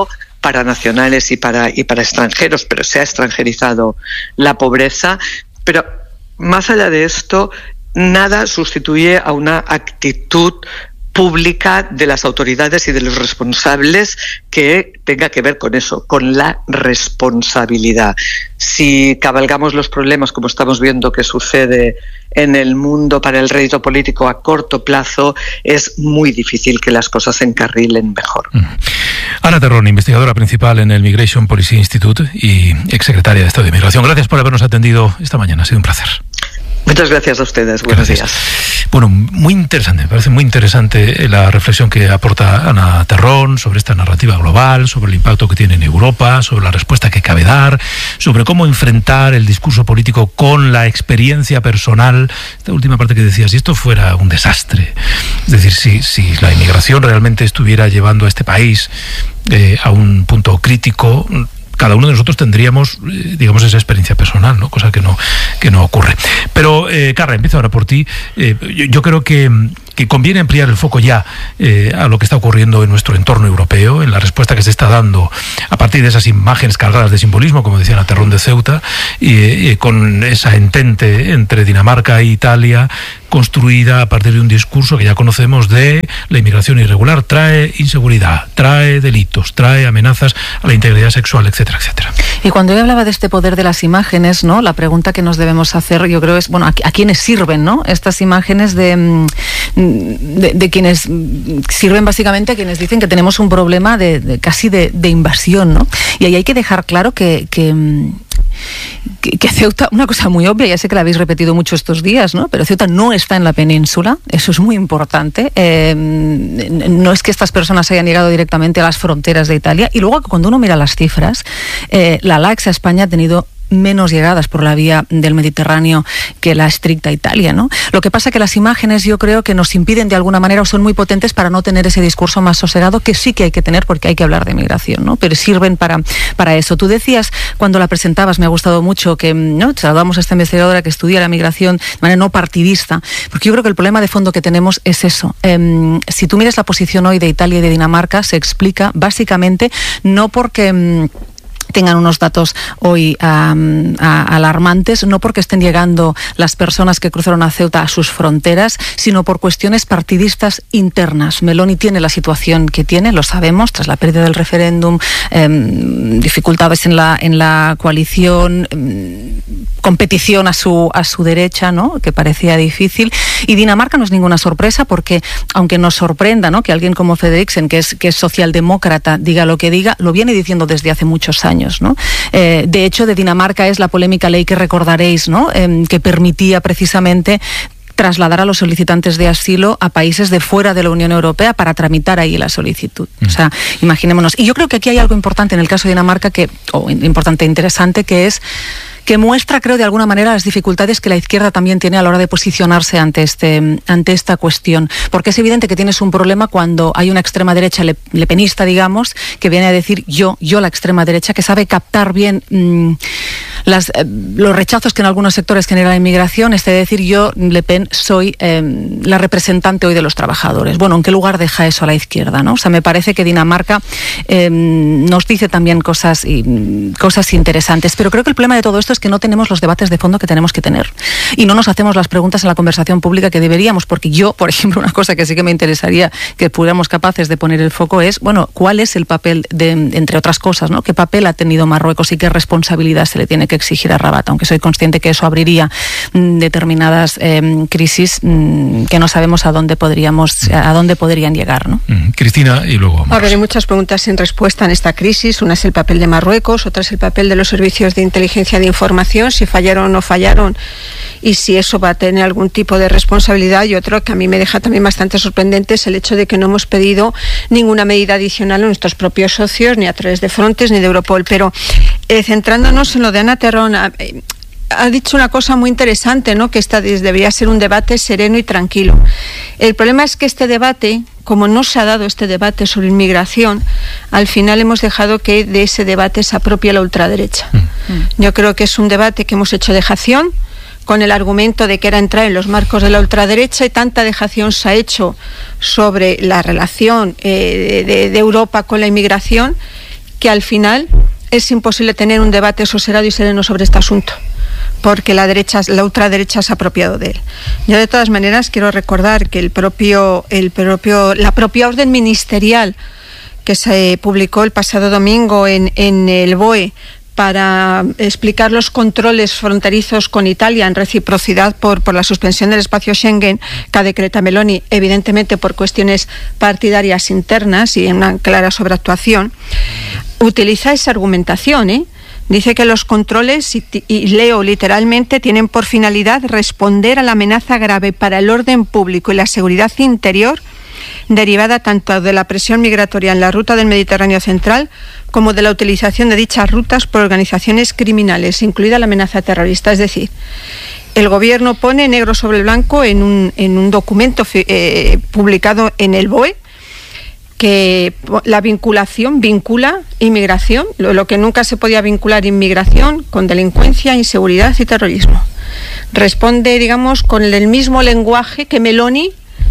S2: para nacionales y para extranjeros, pero se ha extranjerizado la pobreza. Pero más allá de esto, nada sustituye a una actitud pública de las autoridades y de los responsables que tenga que ver con eso, con la responsabilidad. Si cabalgamos los problemas, como estamos viendo que sucede en el mundo para el rédito político a corto plazo, es muy difícil que las cosas se encarrilen mejor.
S1: Ana Terrón, investigadora principal en el Migration Policy Institute y exsecretaria de Estado de Inmigración. Gracias por habernos atendido esta mañana, ha sido un placer.
S2: Muchas gracias a ustedes, buenos días.
S1: Bueno, muy interesante, me parece muy interesante la reflexión que aporta Ana Terrón sobre esta narrativa global, sobre el impacto que tiene en Europa, sobre la respuesta que cabe dar, sobre cómo enfrentar el discurso político con la experiencia personal. Esta última parte que decías, si esto fuera un desastre, es decir, si la inmigración realmente estuviera llevando a este país a un punto crítico, cada uno de nosotros tendríamos, digamos, esa experiencia personal, ¿no? Cosa que no ocurre. Pero, Carla, empiezo ahora por ti. Yo creo que conviene ampliar el foco ya a lo que está ocurriendo en nuestro entorno europeo, en la respuesta que se está dando a partir de esas imágenes cargadas de simbolismo, como decía Ana Terrón de Ceuta, y con esa entente entre Dinamarca e Italia, construida a partir de un discurso que ya conocemos de la inmigración irregular trae inseguridad, trae delitos, trae amenazas a la integridad sexual, etcétera, etcétera.
S13: Y cuando yo hablaba de este poder de las imágenes, ¿no? La pregunta que nos debemos hacer, yo creo, es, bueno, ¿a quiénes sirven, ¿no? Estas imágenes de quienes sirven básicamente a quienes dicen que tenemos un problema casi de invasión, ¿no? Y ahí hay que dejar claro que Ceuta, una cosa muy obvia, ya sé que la habéis repetido mucho estos días, ¿no? Pero Ceuta no está en la península, eso es muy importante. No es que estas personas hayan llegado directamente a las fronteras de Italia. Y luego, cuando uno mira las cifras, la laxa España ha tenido menos llegadas por la vía del Mediterráneo que la estricta Italia, ¿no? Lo que pasa que las imágenes, yo creo que nos impiden de alguna manera, o son muy potentes para no tener ese discurso más sosegado, que sí que hay que tener porque hay que hablar de migración, ¿no? Pero sirven para eso. Tú decías, cuando la presentabas, me ha gustado mucho que, ¿no?, saludamos a esta investigadora que estudia la migración de manera no partidista, porque yo creo que el problema de fondo que tenemos es eso. Si tú miras la posición hoy de Italia y de Dinamarca, se explica básicamente no porque tengan unos datos hoy alarmantes, no porque estén llegando las personas que cruzaron a Ceuta a sus fronteras, sino por cuestiones partidistas internas. Meloni tiene la situación que tiene, lo sabemos, tras la pérdida del referéndum, dificultades en la coalición, competición a su derecha, ¿no?, que parecía difícil. Y Dinamarca no es ninguna sorpresa porque, aunque nos sorprenda, ¿no?, que alguien como Frederiksen, que es socialdemócrata, diga lo que diga, lo viene diciendo desde hace muchos años, ¿no? De hecho, de Dinamarca es la polémica ley que recordaréis, ¿no?, que permitía precisamente trasladar a los solicitantes de asilo a países de fuera de la Unión Europea para tramitar ahí la solicitud. O sea, imaginémonos. Y yo creo que aquí hay algo importante en el caso de Dinamarca, importante e interesante, que es que muestra, creo, de alguna manera las dificultades que la izquierda también tiene a la hora de posicionarse ante esta cuestión. Porque es evidente que tienes un problema cuando hay una extrema derecha lepenista, digamos, que viene a decir yo la extrema derecha, que sabe captar bien los rechazos que en algunos sectores genera la inmigración, es decir, yo, Le Pen, soy la representante hoy de los trabajadores. Bueno, ¿en qué lugar deja eso a la izquierda, no? O sea, me parece que Dinamarca nos dice también cosas interesantes, pero creo que el problema de todo esto es que no tenemos los debates de fondo que tenemos que tener y no nos hacemos las preguntas en la conversación pública que deberíamos, porque yo, por ejemplo, una cosa que sí que me interesaría que fuéramos capaces de poner el foco es, bueno, ¿cuál es el papel entre otras cosas, ¿no?, qué papel ha tenido Marruecos y qué responsabilidad se le tiene que exigir a Rabat, aunque soy consciente que eso abriría determinadas crisis que no sabemos a dónde podrían llegar, ¿no?
S1: Cristina, y luego
S14: a ver, hay muchas preguntas sin respuesta en esta crisis. Una es el papel de Marruecos, otra es el papel de los servicios de inteligencia de información, si fallaron o no fallaron y si eso va a tener algún tipo de responsabilidad. Y otro que a mí me deja también bastante sorprendente es el hecho de que no hemos pedido ninguna medida adicional a nuestros propios socios, ni a través de Frontex ni de Europol. Pero centrándonos en lo de Ana Terrón, ha dicho una cosa muy interesante, ¿no?, que debería ser un debate sereno y tranquilo. El problema es que este debate, como no se ha dado este debate sobre inmigración, al final hemos dejado que de ese debate se apropie la ultraderecha. Yo creo que es un debate que hemos hecho dejación, con el argumento de que era entrar en los marcos de la ultraderecha, y tanta dejación se ha hecho sobre la relación de Europa con la inmigración, que al final es imposible tener un debate sosegado y sereno sobre este asunto, porque la ultraderecha se ha apropiado de él. Yo, de todas maneras, quiero recordar que la propia orden ministerial que se publicó el pasado domingo en el BOE para explicar los controles fronterizos con Italia en reciprocidad por la suspensión del espacio Schengen que decreta Meloni, evidentemente por cuestiones partidarias internas y en una clara sobreactuación, utiliza esa argumentación, Dice que los controles, y leo literalmente, tienen por finalidad responder a la amenaza grave para el orden público y la seguridad interior derivada tanto de la presión migratoria en la ruta del Mediterráneo central como de la utilización de dichas rutas por organizaciones criminales, incluida la amenaza terrorista. Es decir, el Gobierno pone negro sobre blanco en un documento publicado en el BOE que la vincula inmigración, lo que nunca se podía vincular inmigración, con delincuencia, inseguridad y terrorismo. Responde, digamos, con el mismo lenguaje que Meloni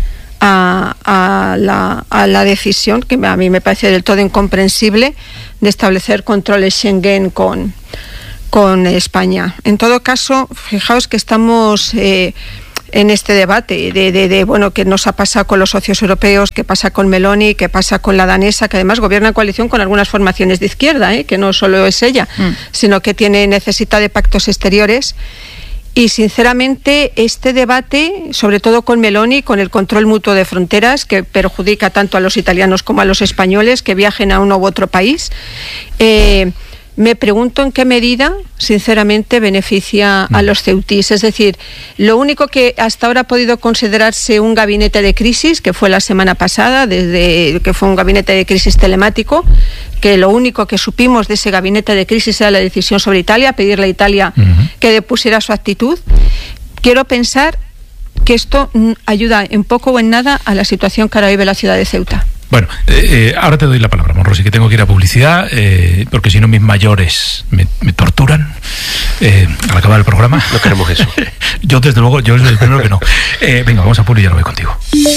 S14: a la decisión, que a mí me parece del todo incomprensible, de establecer controles Schengen con España. En todo caso, fijaos que estamos en este debate de qué nos ha pasado con los socios europeos, qué pasa con Meloni, qué pasa con la danesa, que además gobierna en coalición con algunas formaciones de izquierda, que no solo es ella, sino que necesita de pactos exteriores. Y sinceramente este debate, sobre todo con Meloni, con el control mutuo de fronteras, que perjudica tanto a los italianos como a los españoles que viajen a uno u otro país, me pregunto en qué medida, sinceramente, beneficia a los ceutís. Es decir, lo único que hasta ahora ha podido considerarse un gabinete de crisis, que fue la semana pasada, desde que fue un gabinete de crisis telemático, que lo único que supimos de ese gabinete de crisis era la decisión sobre Italia, pedirle a Italia que depusiera su actitud. Quiero pensar que esto ayuda en poco o en nada a la situación que ahora vive la ciudad de Ceuta.
S1: Bueno, ahora te doy la palabra, Monrosi, que tengo que ir a publicidad, porque si no mis mayores me torturan al acabar el programa.
S12: No queremos eso.
S1: Yo desde luego, yo desde el primero que no. Venga, vamos a publi y ya lo voy contigo.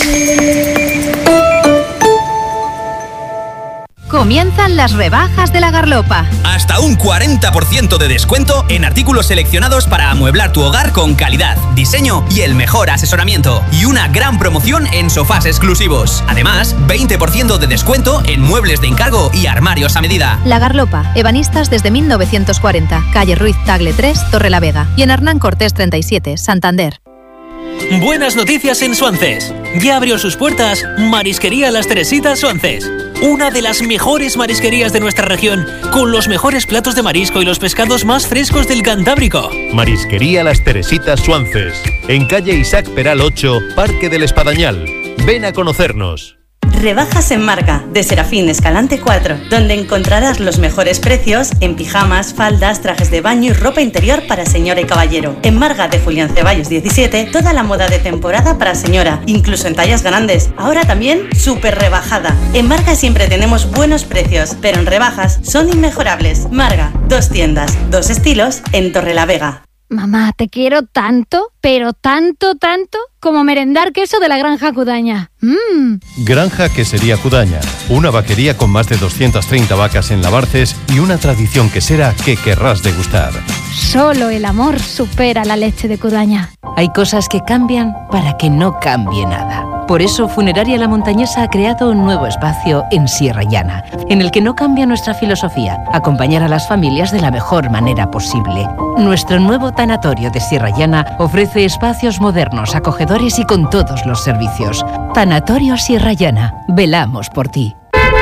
S4: Comienzan las rebajas de La Garlopa.
S5: Hasta un 40% de descuento en artículos seleccionados para amueblar tu hogar con calidad, diseño y el mejor asesoramiento. Y una gran promoción en sofás exclusivos. Además, 20% de descuento en muebles de encargo y armarios a medida.
S4: La Garlopa, ebanistas desde 1940. Calle Ruiz Tagle 3, Torrelavega. Y en Hernán Cortés 37, Santander.
S23: Buenas noticias en Suances. Ya abrió sus puertas Marisquería Las Teresitas Suances. Una de las mejores marisquerías de nuestra región, con los mejores platos de marisco y los pescados más frescos del Cantábrico.
S24: Marisquería Las Teresitas Suances, en calle Isaac Peral 8, Parque del Espadañal. Ven a conocernos.
S25: Rebajas en Marga, de Serafín Escalante 4, donde encontrarás los mejores precios en pijamas, faldas, trajes de baño y ropa interior para señora y caballero. En Marga de Julián Ceballos 17, toda la moda de temporada para señora, incluso en tallas grandes. Ahora también súper rebajada. En Marga siempre tenemos buenos precios, pero en rebajas son inmejorables. Marga, 2 tiendas, 2 estilos en Torrelavega.
S26: Mamá, te quiero tanto, pero tanto, como merendar queso de la Granja Cudaña.
S24: Granja Quesería Cudaña, una vaquería con más de 230 vacas en Labarces y una tradición quesera que querrás degustar.
S26: Solo el amor supera la leche de Cudaña.
S27: Hay cosas que cambian para que no cambie nada. Por eso Funeraria La Montañesa ha creado un nuevo espacio en Sierra Llana, en el que no cambia nuestra filosofía, acompañar a las familias de la mejor manera posible. Nuestro nuevo tanatorio de Sierra Llana ofrece espacios modernos, acogedores y con todos los servicios. Tanatorio Sierra Llana, velamos por ti.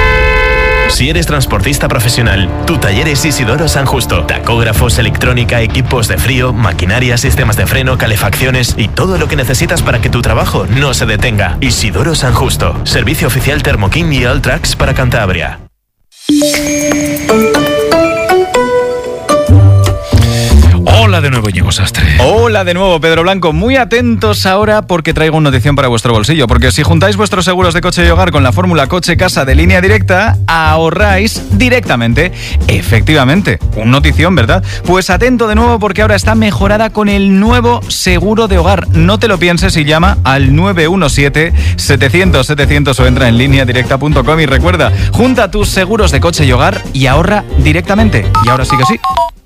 S28: Si eres transportista profesional, tu taller es Isidoro San Justo. Tacógrafos, electrónica, equipos de frío, maquinaria, sistemas de freno, calefacciones y todo lo que necesitas para que tu trabajo no se detenga. Isidoro San Justo. Servicio oficial Thermoking y Alltrax para Cantabria.
S1: Hola de nuevo, Íñigo Sastre.
S6: Hola de nuevo, Pedro Blanco. Muy atentos ahora porque traigo una notición para vuestro bolsillo. Porque si juntáis vuestros seguros de coche y hogar con la fórmula coche-casa de Línea Directa, ahorráis directamente. Efectivamente, un notición, ¿verdad? Pues atento de nuevo porque ahora está mejorada con el nuevo seguro de hogar. No te lo pienses y llama al 917-700-700 o entra en lineadirecta.com y recuerda, junta tus seguros de coche y hogar y ahorra directamente. Y ahora sí que sí.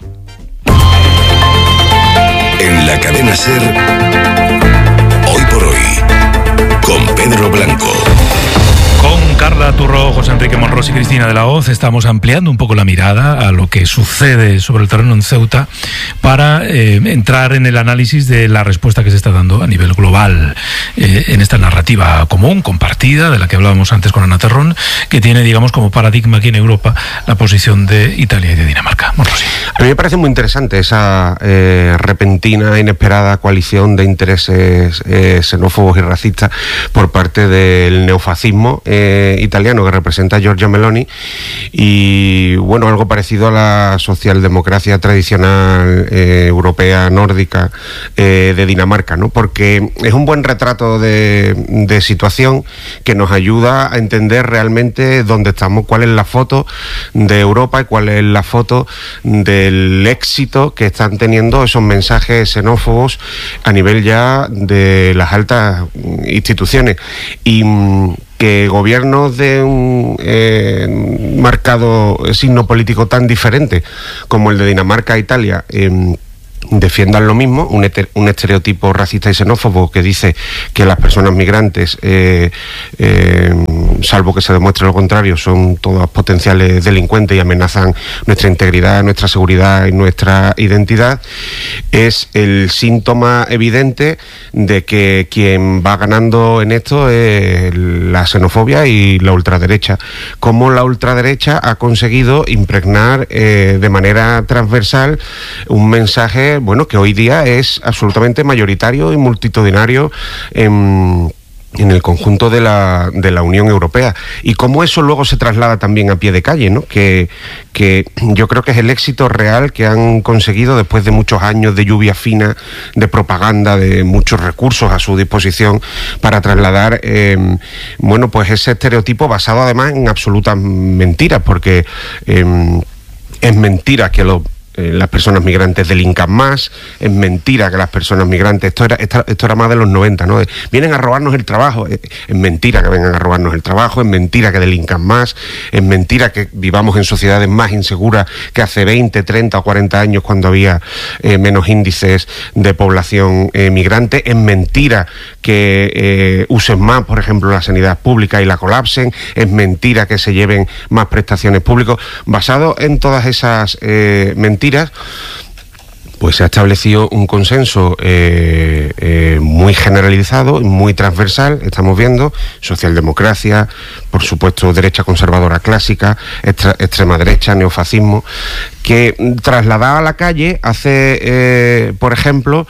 S11: En la cadena SER, hoy por hoy, con Pedro Blanco.
S1: Con Carla Turró, José Enrique Monros y Cristina de la Hoz estamos ampliando un poco la mirada a lo que sucede sobre el terreno en Ceuta para entrar en el análisis de la respuesta que se está dando a nivel global en esta narrativa común, compartida, de la que hablábamos antes con Ana Terrón, que tiene, digamos, como paradigma aquí en Europa la posición de Italia y de Dinamarca. Monros.
S12: A mí me parece muy interesante esa repentina, inesperada coalición de intereses xenófobos y racistas por parte del neofascismo italiano que representa Giorgia Meloni y bueno, algo parecido a la socialdemocracia tradicional europea nórdica de Dinamarca, ¿no? Porque es un buen retrato de situación que nos ayuda a entender realmente dónde estamos, cuál es la foto de Europa y cuál es la foto del éxito que están teniendo esos mensajes xenófobos a nivel ya de las altas instituciones. Y que gobiernos de un marcado signo político tan diferente como el de Dinamarca e Italia defiendan lo mismo, un estereotipo racista y xenófobo que dice que las personas migrantes, salvo que se demuestre lo contrario, son todas potenciales delincuentes y amenazan nuestra integridad, nuestra seguridad y nuestra identidad, es el síntoma evidente de que quien va ganando en esto es la xenofobia y la ultraderecha. Cómo la ultraderecha ha conseguido impregnar de manera transversal un mensaje, bueno, que hoy día es absolutamente mayoritario y multitudinario en el conjunto de la Unión Europea, y cómo eso luego se traslada también a pie de calle, ¿no? Que yo creo que es el éxito real que han conseguido después de muchos años de lluvia fina, de propaganda, de muchos recursos a su disposición para trasladar bueno, pues ese estereotipo basado además en absolutas mentiras, porque es mentira que las personas migrantes delincan más, es mentira que las personas migrantes, esto era más de los 90, ¿no? Vienen a robarnos el trabajo, es mentira que vengan a robarnos el trabajo, es mentira que delincan más, es mentira que vivamos en sociedades más inseguras que hace 20, 30 o 40 años cuando había menos índices de población migrante, es mentira que usen más, por ejemplo, la sanidad pública y la colapsen, es mentira que se lleven más prestaciones públicas. Basado en todas esas mentiras, pues se ha establecido un consenso muy generalizado y muy transversal. Estamos viendo socialdemocracia, por supuesto derecha conservadora clásica, extrema derecha, neofascismo, que trasladada a la calle hace, por ejemplo,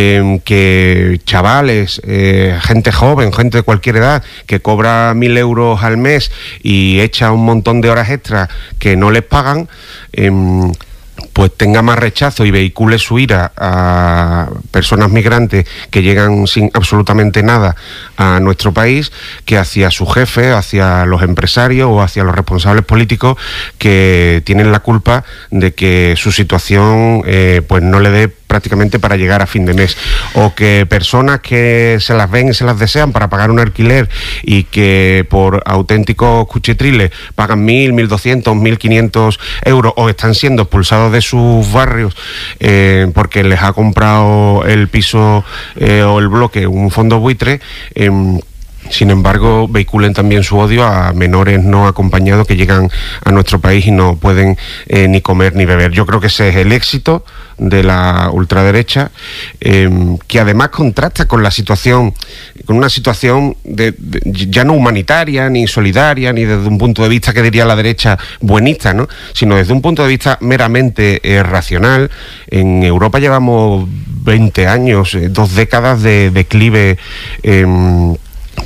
S12: que chavales, gente joven, gente de cualquier edad, que cobra 1.000 euros al mes y echa un montón de horas extras que no les pagan, pues tenga más rechazo y vehicule su ira a personas migrantes que llegan sin absolutamente nada a nuestro país, que hacia su jefe, hacia los empresarios o hacia los responsables políticos que tienen la culpa de que su situación pues no le dé prácticamente para llegar a fin de mes, o que personas que se las ven y se las desean para pagar un alquiler y que por auténticos cuchitriles pagan 1.000, 1.200, 1.500 euros o están siendo expulsados de sus barrios porque les ha comprado el piso o el bloque un fondo buitre, sin embargo, vehiculen también su odio a menores no acompañados que llegan a nuestro país y no pueden ni comer ni beber. Yo creo que ese es el éxito de la ultraderecha, que además contrasta con la situación, con una situación ya no humanitaria, ni solidaria, ni desde un punto de vista que diría la derecha buenista, ¿no? Sino desde un punto de vista meramente racional. En Europa llevamos 20 años, 2 décadas de declive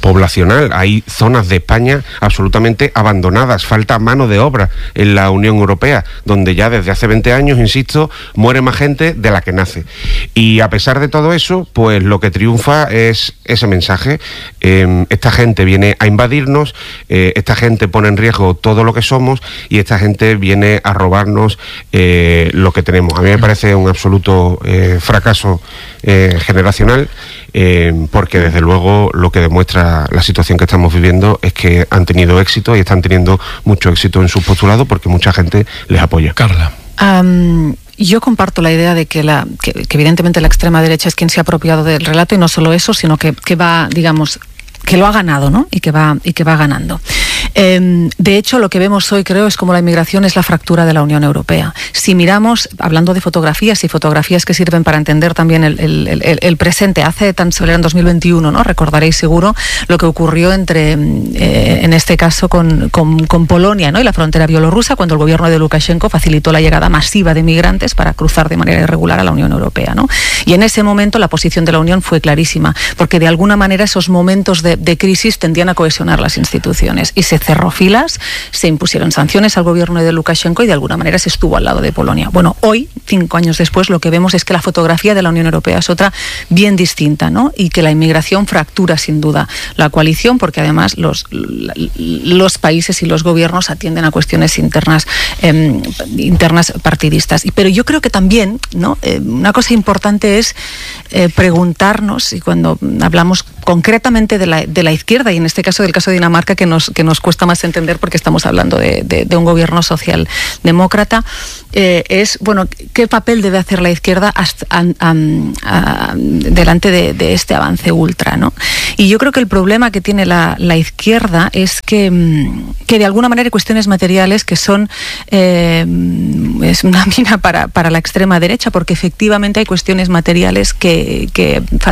S12: poblacional. Hay zonas de España absolutamente abandonadas, falta mano de obra en la Unión Europea, donde ya desde hace 20 años, insisto, muere más gente de la que nace. Y a pesar de todo eso, pues lo que triunfa es ese mensaje. Esta gente viene a invadirnos, esta gente pone en riesgo todo lo que somos y esta gente viene a robarnos lo que tenemos. A mí me parece un absoluto fracaso generacional, porque desde luego lo que demuestra la situación que estamos viviendo es que han tenido éxito y están teniendo mucho éxito en sus postulados porque mucha gente les apoya.
S1: Carla.
S13: Yo comparto la idea de que evidentemente la extrema derecha es quien se ha apropiado del relato, y no solo eso, sino que va, digamos, que lo ha ganado, ¿no? Y que va ganando. De hecho, lo que vemos hoy, creo, es como la inmigración es la fractura de la Unión Europea. Si miramos, hablando de fotografías, y fotografías que sirven para entender también el presente, hace tan solo en 2021, ¿no? Recordaréis seguro lo que ocurrió en este caso con Polonia, ¿no? Y la frontera bielorrusa, cuando el gobierno de Lukashenko facilitó la llegada masiva de migrantes para cruzar de manera irregular a la Unión Europea, ¿no? Y en ese momento la posición de la Unión fue clarísima, porque de alguna manera esos momentos de crisis tendían a cohesionar las instituciones, y se cerró filas, se impusieron sanciones al gobierno de Lukashenko y de alguna manera se estuvo al lado de Polonia. Bueno, hoy, 5 años después, lo que vemos es que la fotografía de la Unión Europea es otra bien distinta, ¿no? Y que la inmigración fractura sin duda la coalición, porque además los países y los gobiernos atienden a cuestiones internas partidistas. Pero yo creo que también, ¿no? Una cosa importante es preguntarnos, y cuando hablamos concretamente de la izquierda, y en este caso del caso de Dinamarca, que nos cuesta más entender porque estamos hablando de un gobierno socialdemócrata, es, bueno, ¿qué papel debe hacer la izquierda delante de este avance ultra, ¿no? Y yo creo que el problema que tiene la izquierda es que de alguna manera hay cuestiones materiales que son es una mina para la extrema derecha, porque efectivamente hay cuestiones materiales que